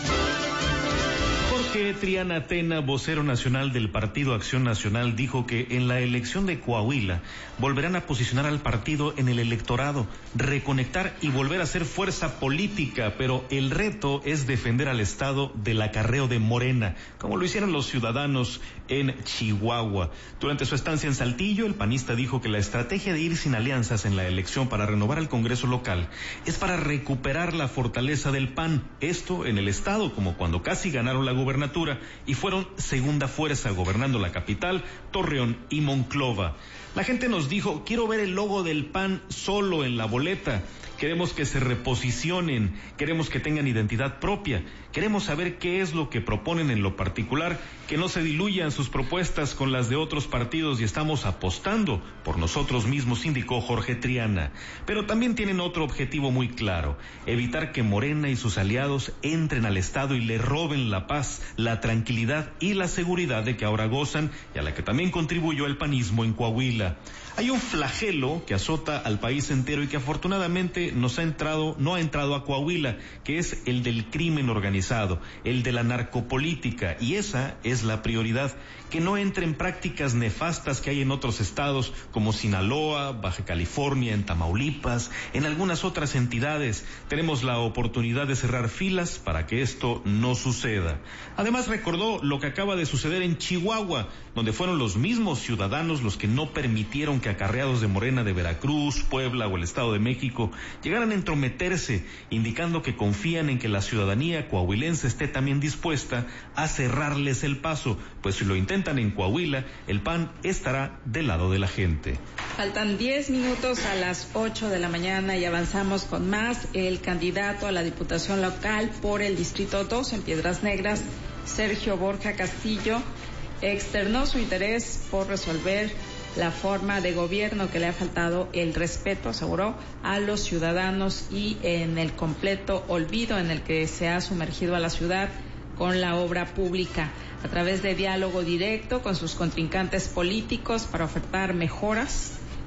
Jorge Triana Tena, vocero nacional del Partido Acción Nacional, dijo que en la elección de Coahuila volverán a posicionar al partido en el electorado, reconectar y volver a ser fuerza política, pero el reto es defender al Estado del acarreo de Morena, como lo hicieron los ciudadanos en Chihuahua. Durante su estancia en Saltillo, el panista dijo que la estrategia de ir sin alianzas en la elección para renovar el Congreso local es para recuperar la fortaleza del P A N, esto en el Estado, como cuando casi ganaron la gubernatura y fueron segunda fuerza gobernando la capital, Torreón y Monclova. La gente nos dijo, quiero ver el logo del P A N solo en la boleta. Queremos que se reposicionen, queremos que tengan identidad propia, queremos saber qué es lo que proponen en lo particular, que no se diluyan sus propuestas con las de otros partidos y estamos apostando por nosotros mismos, indicó Jorge Triana. Pero también tienen otro objetivo muy claro, evitar que Morena y sus aliados entren al Estado y le roben la paz, la tranquilidad y la seguridad de que ahora gozan y a la que también contribuyó el panismo en Coahuila. Hay un flagelo que azota al país entero y que afortunadamente nos ha entrado, no ha entrado a Coahuila, que es el del crimen organizado, el de la narcopolítica, y esa es la prioridad, que no entren prácticas nefastas que hay en otros estados como Sinaloa, Baja California, en Tamaulipas, en algunas otras entidades. Tenemos la oportunidad de cerrar filas para que esto no suceda. Además recordó lo que acaba de suceder en Chihuahua, donde fueron los mismos ciudadanos los que no permitieron que acarreados de Morena de Veracruz, Puebla o el Estado de México llegaran a entrometerse, indicando que confían en que la ciudadanía coahuilense esté también dispuesta a cerrarles el paso, pues si lo intentan en Coahuila, el P A N estará del lado de la gente. Faltan diez minutos a las ocho de la mañana y avanzamos con más. El candidato a la Diputación Local por el Distrito dos en Piedras Negras, Sergio Borja Castillo, externó su interés por resolver la forma de gobierno que le ha faltado el respeto, aseguró, a los ciudadanos y en el completo olvido en el que se ha sumergido a la ciudad con la obra pública, a través de diálogo directo con sus contrincantes políticos para ofertar mejoras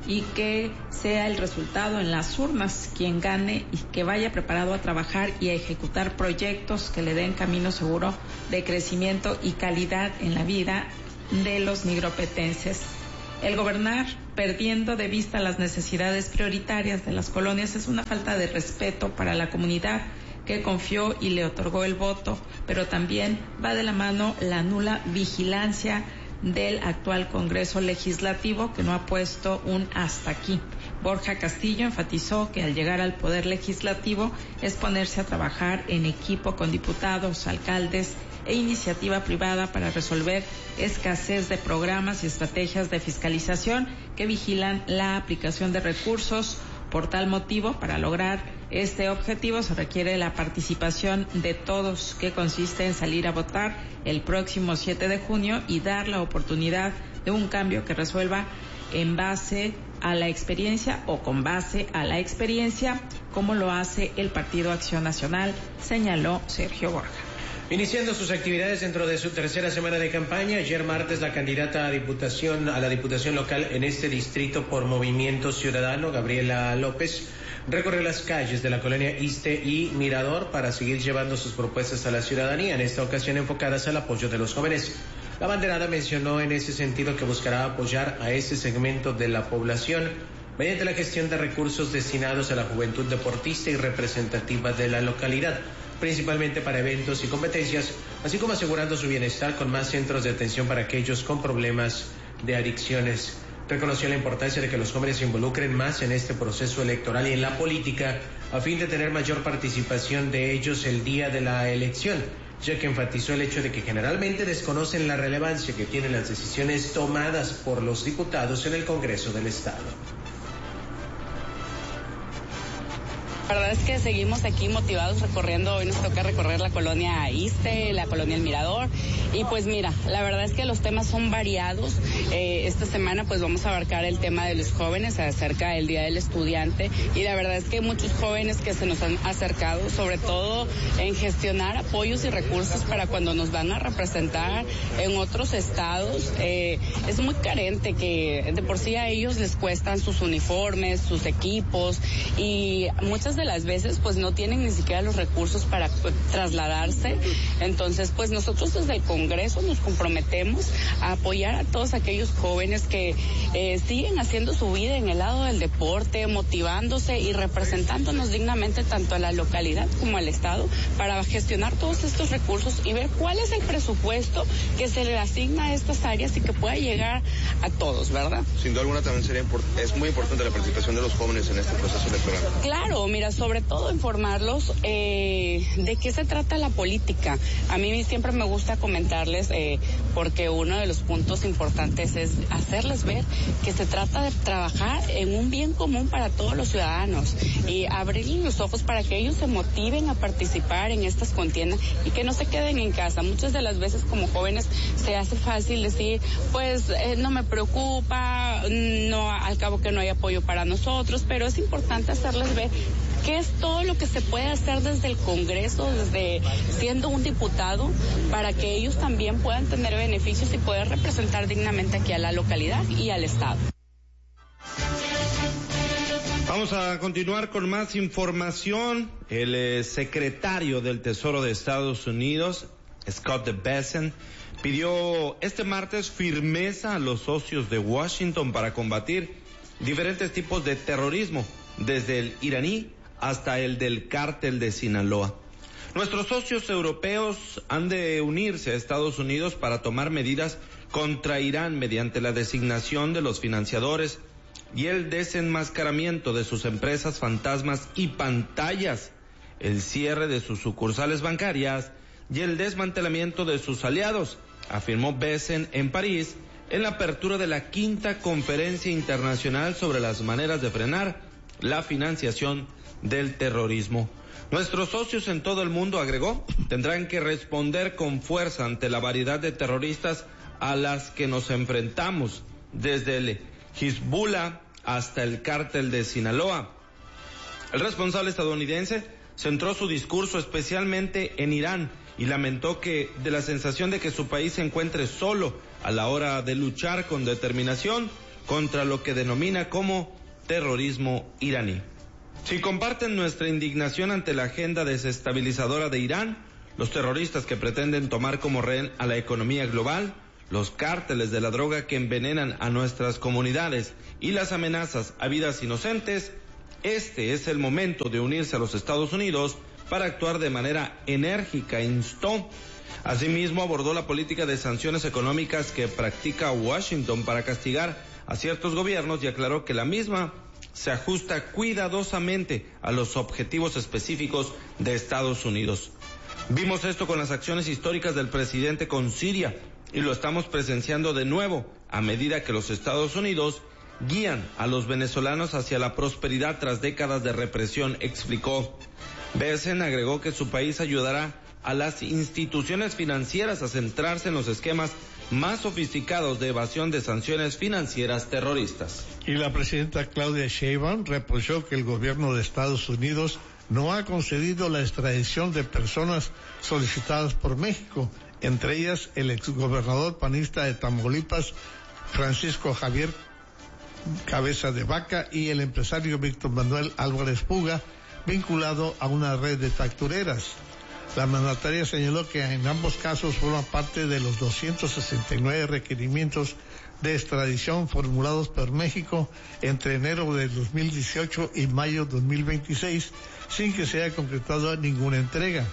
y que sea el resultado en las urnas quien gane y que vaya preparado a trabajar y a ejecutar proyectos que le den camino seguro de crecimiento y calidad en la vida de los nigropetenses. El gobernar perdiendo de vista las necesidades prioritarias de las colonias es una falta de respeto para la comunidad que confió y le otorgó el voto, pero también va de la mano la nula vigilancia del actual Congreso Legislativo, que no ha puesto un hasta aquí. Borja Castillo enfatizó que al llegar al Poder Legislativo es ponerse a trabajar en equipo con diputados, alcaldes e iniciativa privada para resolver escasez de programas y estrategias de fiscalización que vigilan la aplicación de recursos. Por tal motivo, para lograr este objetivo se requiere la participación de todos, que consiste en salir a votar el próximo siete de junio y dar la oportunidad de un cambio que resuelva en base a la experiencia o con base a la experiencia, como lo hace el Partido Acción Nacional, señaló Sergio Borja. Iniciando sus actividades dentro de su tercera semana de campaña, ayer martes la candidata a diputación a la diputación local en este distrito por Movimiento Ciudadano, Gabriela López, recorrió las calles de la colonia Iste y Mirador para seguir llevando sus propuestas a la ciudadanía, en esta ocasión enfocadas al apoyo de los jóvenes. La banderada mencionó en ese sentido que buscará apoyar a ese segmento de la población mediante la gestión de recursos destinados a la juventud deportista y representativa de la localidad, principalmente para eventos y competencias, así como asegurando su bienestar con más centros de atención para aquellos con problemas de adicciones. Reconoció la importancia de que los jóvenes se involucren más en este proceso electoral y en la política a fin de tener mayor participación de ellos el día de la elección, ya que enfatizó el hecho de que generalmente desconocen la relevancia que tienen las decisiones tomadas por los diputados en el Congreso del Estado. La verdad es que seguimos aquí motivados recorriendo, hoy nos toca recorrer la colonia Iste, la colonia El Mirador, y pues mira, la verdad es que los temas son variados. Eh, esta semana pues vamos a abarcar el tema de los jóvenes acerca del Día del Estudiante, y la verdad es que muchos jóvenes que se nos han acercado, sobre todo en gestionar apoyos y recursos para cuando nos van a representar en otros estados. Eh, es muy carente, que de por sí a ellos les cuestan sus uniformes, sus equipos, y muchas de las veces pues no tienen ni siquiera los recursos para pues, trasladarse. Entonces pues nosotros desde el Congreso nos comprometemos a apoyar a todos aquellos jóvenes que eh, siguen haciendo su vida en el lado del deporte, motivándose y representándonos dignamente tanto a la localidad como al Estado para gestionar todos estos recursos y ver cuál es el presupuesto que se le asigna a estas áreas y que pueda llegar a todos, ¿verdad? Sin duda alguna también sería import- es muy importante la participación de los jóvenes en este proceso electoral. Claro, mira, sobre todo informarlos eh, de qué se trata la política. A mí siempre me gusta comentarles, eh, porque uno de los puntos importantes es hacerles ver que se trata de trabajar en un bien común para todos los ciudadanos y abrirles los ojos para que ellos se motiven a participar en estas contiendas y que no se queden en casa. Muchas de las veces como jóvenes se hace fácil decir, pues eh, no me preocupa, no, al cabo que no hay apoyo para nosotros, pero es importante hacerles ver qué es todo lo que se puede hacer desde el Congreso, desde siendo un diputado, para que ellos también puedan tener beneficios y poder representar dignamente aquí a la localidad y al Estado. Vamos a continuar con más información. El eh, secretario del Tesoro de Estados Unidos, Scott Bessent, pidió este martes firmeza a los socios de Washington para combatir diferentes tipos de terrorismo, desde el iraní hasta el del cártel de Sinaloa. Nuestros socios europeos han de unirse a Estados Unidos para tomar medidas contra Irán mediante la designación de los financiadores y el desenmascaramiento de sus empresas fantasmas y pantallas, el cierre de sus sucursales bancarias y el desmantelamiento de sus aliados, afirmó Bessent en París en la apertura de la quinta conferencia internacional sobre las maneras de frenar la financiación del terrorismo. Nuestros socios en todo el mundo, agregó, tendrán que responder con fuerza ante la variedad de terroristas a las que nos enfrentamos, desde el Hezbollah hasta el cártel de Sinaloa. El responsable estadounidense centró su discurso especialmente en Irán y lamentó que de la sensación de que su país se encuentre solo a la hora de luchar con determinación contra lo que denomina como terrorismo iraní. Si comparten nuestra indignación ante la agenda desestabilizadora de Irán, los terroristas que pretenden tomar como rehén a la economía global, los cárteles de la droga que envenenan a nuestras comunidades y las amenazas a vidas inocentes, este es el momento de unirse a los Estados Unidos para actuar de manera enérgica, instó. Asimismo, abordó la política de sanciones económicas que practica Washington para castigar a ciertos gobiernos y aclaró que la misma se ajusta cuidadosamente a los objetivos específicos de Estados Unidos. Vimos esto con las acciones históricas del presidente con Siria y lo estamos presenciando de nuevo a medida que los Estados Unidos guían a los venezolanos hacia la prosperidad tras décadas de represión, explicó. Bessent agregó que su país ayudará a las instituciones financieras a centrarse en los esquemas más sofisticados de evasión de sanciones financieras terroristas. Y la presidenta Claudia Sheinbaum reprochó que el gobierno de Estados Unidos no ha concedido la extradición de personas solicitadas por México, entre ellas el exgobernador panista de Tamaulipas, Francisco Javier Cabeza de Vaca, y el empresario Víctor Manuel Álvarez Puga, vinculado a una red de factureras. La mandataria señaló que en ambos casos forman parte de los doscientos sesenta y nueve requerimientos de extradición formulados por México entre enero de dos mil dieciocho y mayo de dos mil veintiséis, sin que se haya concretado ninguna entrega.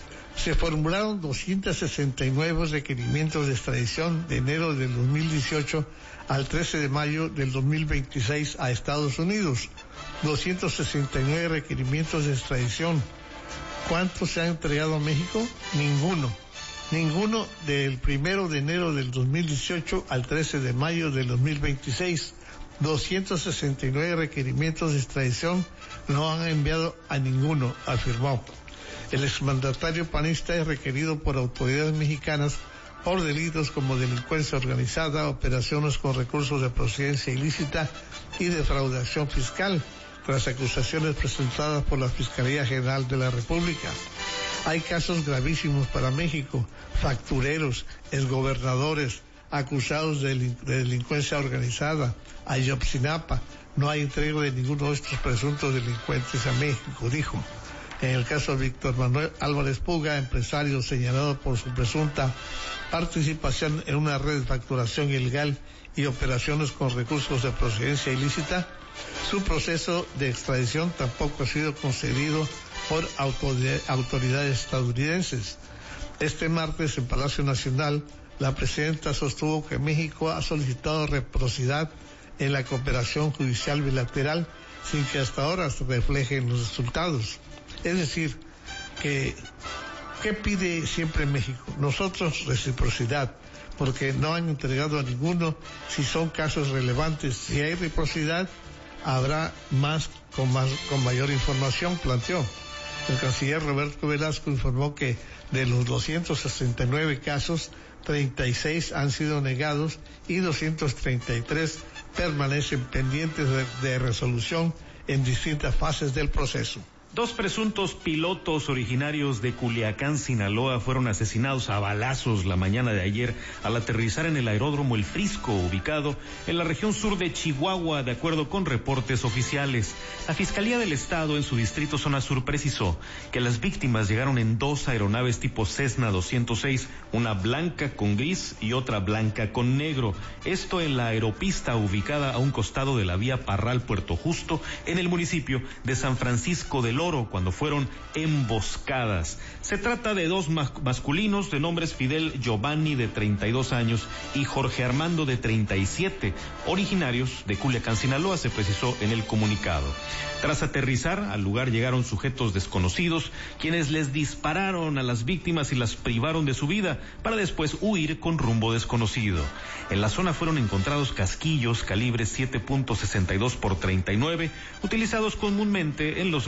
Se formularon doscientos sesenta y nueve requerimientos de extradición de enero del dos mil dieciocho al trece de mayo del dos mil veintiséis a Estados Unidos. doscientos sesenta y nueve requerimientos de extradición. ¿Cuántos se han entregado a México? Ninguno. Ninguno del primero de enero del dos mil dieciocho al trece de mayo del dos mil veintiséis. doscientos sesenta y nueve requerimientos de extradición no han enviado a ninguno, afirmó. El exmandatario panista es requerido por autoridades mexicanas por delitos como delincuencia organizada, operaciones con recursos de procedencia ilícita y defraudación fiscal, tras acusaciones presentadas por la Fiscalía General de la República. Hay casos gravísimos para México: factureros, exgobernadores acusados de, de delincuencia organizada. Ayotzinapa, no hay entrega de ninguno de estos presuntos delincuentes a México, dijo. En el caso de Víctor Manuel Álvarez Puga, empresario señalado por su presunta participación en una red de facturación ilegal y operaciones con recursos de procedencia ilícita, su proceso de extradición tampoco ha sido concedido por autoridades estadounidenses. Este martes en Palacio Nacional, la presidenta sostuvo que México ha solicitado reciprocidad en la cooperación judicial bilateral sin que hasta ahora se reflejen los resultados. Es decir, que ¿qué pide siempre México? Nosotros reciprocidad, porque no han entregado a ninguno. Si son casos relevantes, si hay reciprocidad, habrá más con, más, con mayor información, planteó. El canciller Roberto Velasco informó que de los doscientos sesenta y nueve casos, treinta y seis han sido negados y doscientos treinta y tres permanecen pendientes de, de resolución en distintas fases del proceso. Dos presuntos pilotos originarios de Culiacán, Sinaloa, fueron asesinados a balazos la mañana de ayer al aterrizar en el aeródromo El Frisco, ubicado en la región sur de Chihuahua, de acuerdo con reportes oficiales. La Fiscalía del Estado en su distrito zona sur precisó que las víctimas llegaron en dos aeronaves tipo Cessna doscientos seis, una blanca con gris y otra blanca con negro. Esto en la aeropista ubicada a un costado de la vía Parral-Puerto Justo, en el municipio de San Francisco del Oro, cuando fueron emboscadas. Se trata de dos mas- masculinos de nombres Fidel Giovanni, de treinta y dos años, y Jorge Armando, de treinta y siete, originarios de Culiacán, Sinaloa, se precisó en el comunicado. Tras aterrizar, al lugar llegaron sujetos desconocidos, quienes les dispararon a las víctimas y las privaron de su vida, para después huir con rumbo desconocido. En la zona fueron encontrados casquillos calibre siete punto sesenta y dos por treinta y nueve, utilizados comúnmente en los rifles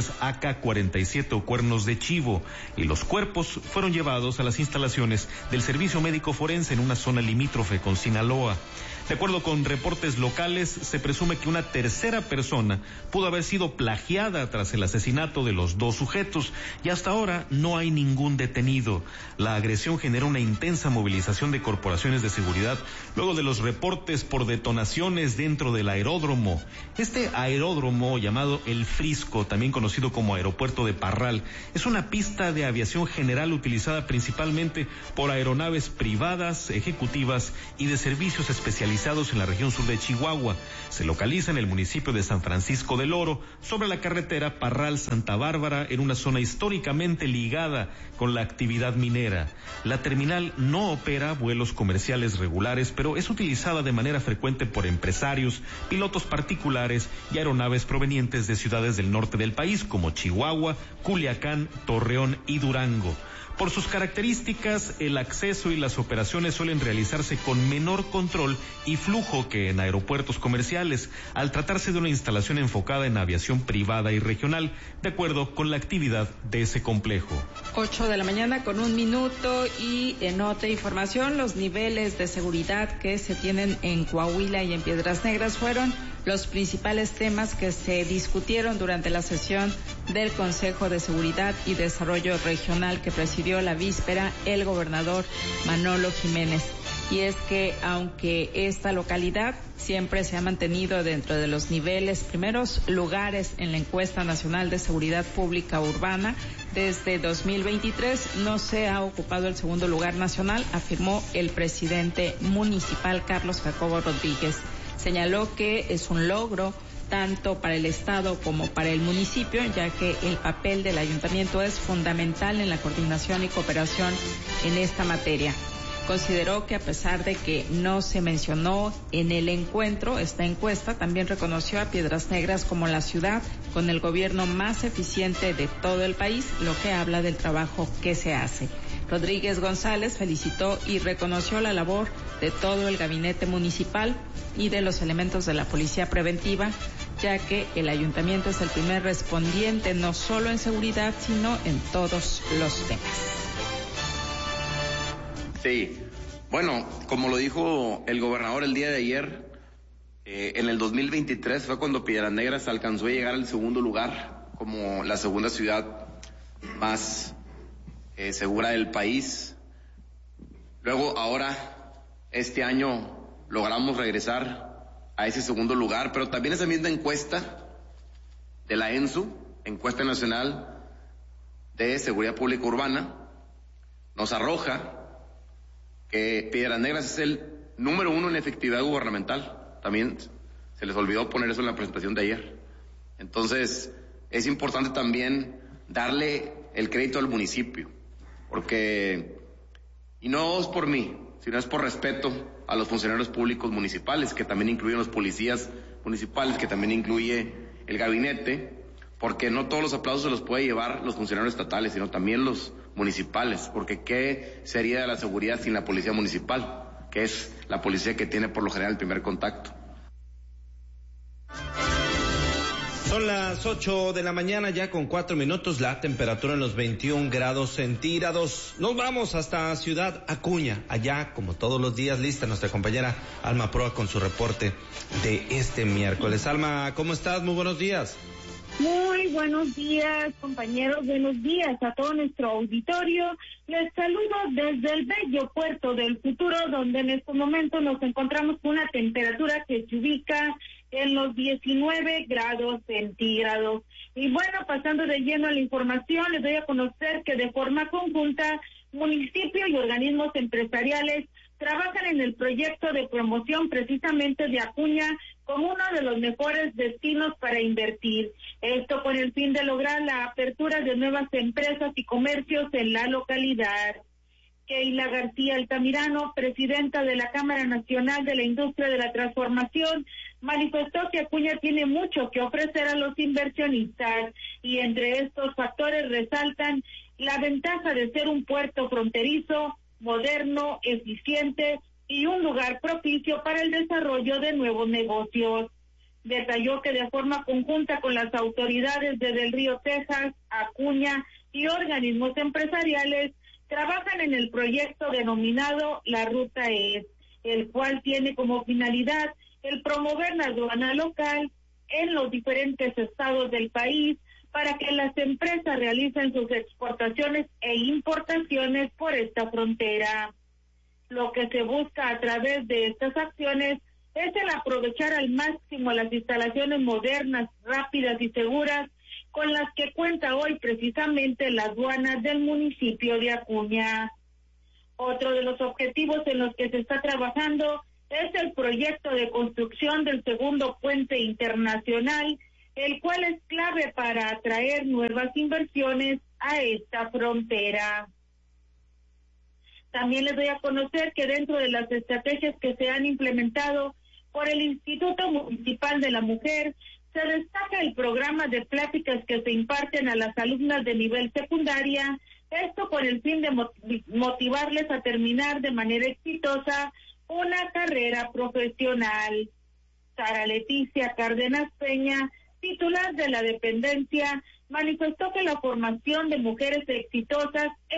misiles A K cuarenta y siete o cuernos de chivo, y los cuerpos fueron llevados a las instalaciones del Servicio Médico Forense en una zona limítrofe con Sinaloa. De acuerdo con reportes locales, se presume que una tercera persona pudo haber sido plagiada tras el asesinato de los dos sujetos, y hasta ahora no hay ningún detenido. La agresión generó una intensa movilización de corporaciones de seguridad luego de los reportes por detonaciones dentro del aeródromo. Este aeródromo, llamado El Frisco, también conocido como Aeropuerto de Parral, es una pista de aviación general utilizada principalmente por aeronaves privadas, ejecutivas y de servicios especializados en la región sur de Chihuahua. Se localiza en el municipio de San Francisco del Oro, sobre la carretera Parral-Santa Bárbara, en una zona históricamente ligada con la actividad minera. La terminal no opera vuelos comerciales regulares, pero es utilizada de manera frecuente por empresarios, pilotos particulares y aeronaves provenientes de ciudades del norte del país, como Chihuahua, Culiacán, Torreón y Durango. Por sus características, el acceso y las operaciones suelen realizarse con menor control y flujo que en aeropuertos comerciales, al tratarse de una instalación enfocada en aviación privada y regional, de acuerdo con la actividad de ese complejo. ocho de la mañana con un minuto, y en otra información, los niveles de seguridad que se tienen en Coahuila y en Piedras Negras fueron los principales temas que se discutieron durante la sesión del Consejo de Seguridad y Desarrollo Regional que presidió la víspera el gobernador Manolo Jiménez. Y es que aunque esta localidad siempre se ha mantenido dentro de los niveles primeros lugares en la encuesta nacional de seguridad pública urbana, desde dos mil veintitrés no se ha ocupado el segundo lugar nacional, afirmó el presidente municipal Carlos Jacobo Rodríguez. Señaló que es un logro tanto para el Estado como para el municipio, ya que el papel del ayuntamiento es fundamental en la coordinación y cooperación en esta materia. Consideró que a pesar de que no se mencionó en el encuentro, esta encuesta también reconoció a Piedras Negras como la ciudad con el gobierno más eficiente de todo el país, lo que habla del trabajo que se hace. Rodríguez González felicitó y reconoció la labor de todo el gabinete municipal y de los elementos de la policía preventiva, ya que el ayuntamiento es el primer respondiente no solo en seguridad, sino en todos los temas. Sí, bueno, como lo dijo el gobernador el día de ayer, eh, en el dos mil veintitrés fue cuando Piedras Negras alcanzó a llegar al segundo lugar como la segunda ciudad más eh, segura del país. Luego, ahora, este año, logramos regresar a ese segundo lugar, pero también esa misma encuesta de la ENSU, Encuesta Nacional de Seguridad Pública Urbana, nos arroja que Piedras Negras es el número uno en efectividad gubernamental. También se les olvidó poner eso en la presentación de ayer. Entonces, es importante también darle el crédito al municipio, porque, y no es por mí, sino es por respeto a los funcionarios públicos municipales, que también incluyen los policías municipales, que también incluye el gabinete, porque no todos los aplausos se los puede llevar los funcionarios estatales, sino también los municipales, porque ¿qué sería de la seguridad sin la policía municipal, que es la policía que tiene por lo general el primer contacto? Son las ocho de la mañana, ya con cuatro minutos, la temperatura en los veintiún grados centígrados. Nos vamos hasta Ciudad Acuña, allá como todos los días, lista nuestra compañera Alma Proa con su reporte de este miércoles. Alma, ¿cómo estás? Muy buenos días. Muy buenos días, compañeros, buenos días a todo nuestro auditorio. Les saludo desde el bello puerto del futuro, donde en estos momentos nos encontramos con una temperatura que se ubica en los diecinueve grados centígrados. Y bueno, pasando de lleno a la información, les doy a conocer que de forma conjunta, municipio y organismos empresariales trabajan en el proyecto de promoción precisamente de Acuña como uno de los mejores destinos para invertir. Esto con el fin de lograr la apertura de nuevas empresas y comercios en la localidad. Keila García Altamirano, presidenta de la Cámara Nacional de la Industria de la Transformación, manifestó que Acuña tiene mucho que ofrecer a los inversionistas y entre estos factores resaltan la ventaja de ser un puerto fronterizo, moderno, eficiente y un lugar propicio para el desarrollo de nuevos negocios. Detalló que de forma conjunta con las autoridades de Del Río, Texas, Acuña y organismos empresariales, trabajan en el proyecto denominado La Ruta E S, el cual tiene como finalidad el promover la aduana local en los diferentes estados del país para que las empresas realicen sus exportaciones e importaciones por esta frontera. Lo que se busca a través de estas acciones es el aprovechar al máximo las instalaciones modernas, rápidas y seguras con las que cuenta hoy precisamente la aduana del municipio de Acuña. Otro de los objetivos en los que se está trabajando es el proyecto de construcción del segundo puente internacional, el cual es clave para atraer nuevas inversiones a esta frontera. También les doy a conocer que dentro de las estrategias que se han implementado por el Instituto Municipal de la Mujer, se destaca el programa de pláticas que se imparten a las alumnas de nivel secundaria, esto con el fin de motivarles a terminar de manera exitosa una carrera profesional. Sara Leticia Cárdenas Peña, titular de la dependencia, manifestó que la formación de mujeres exitosas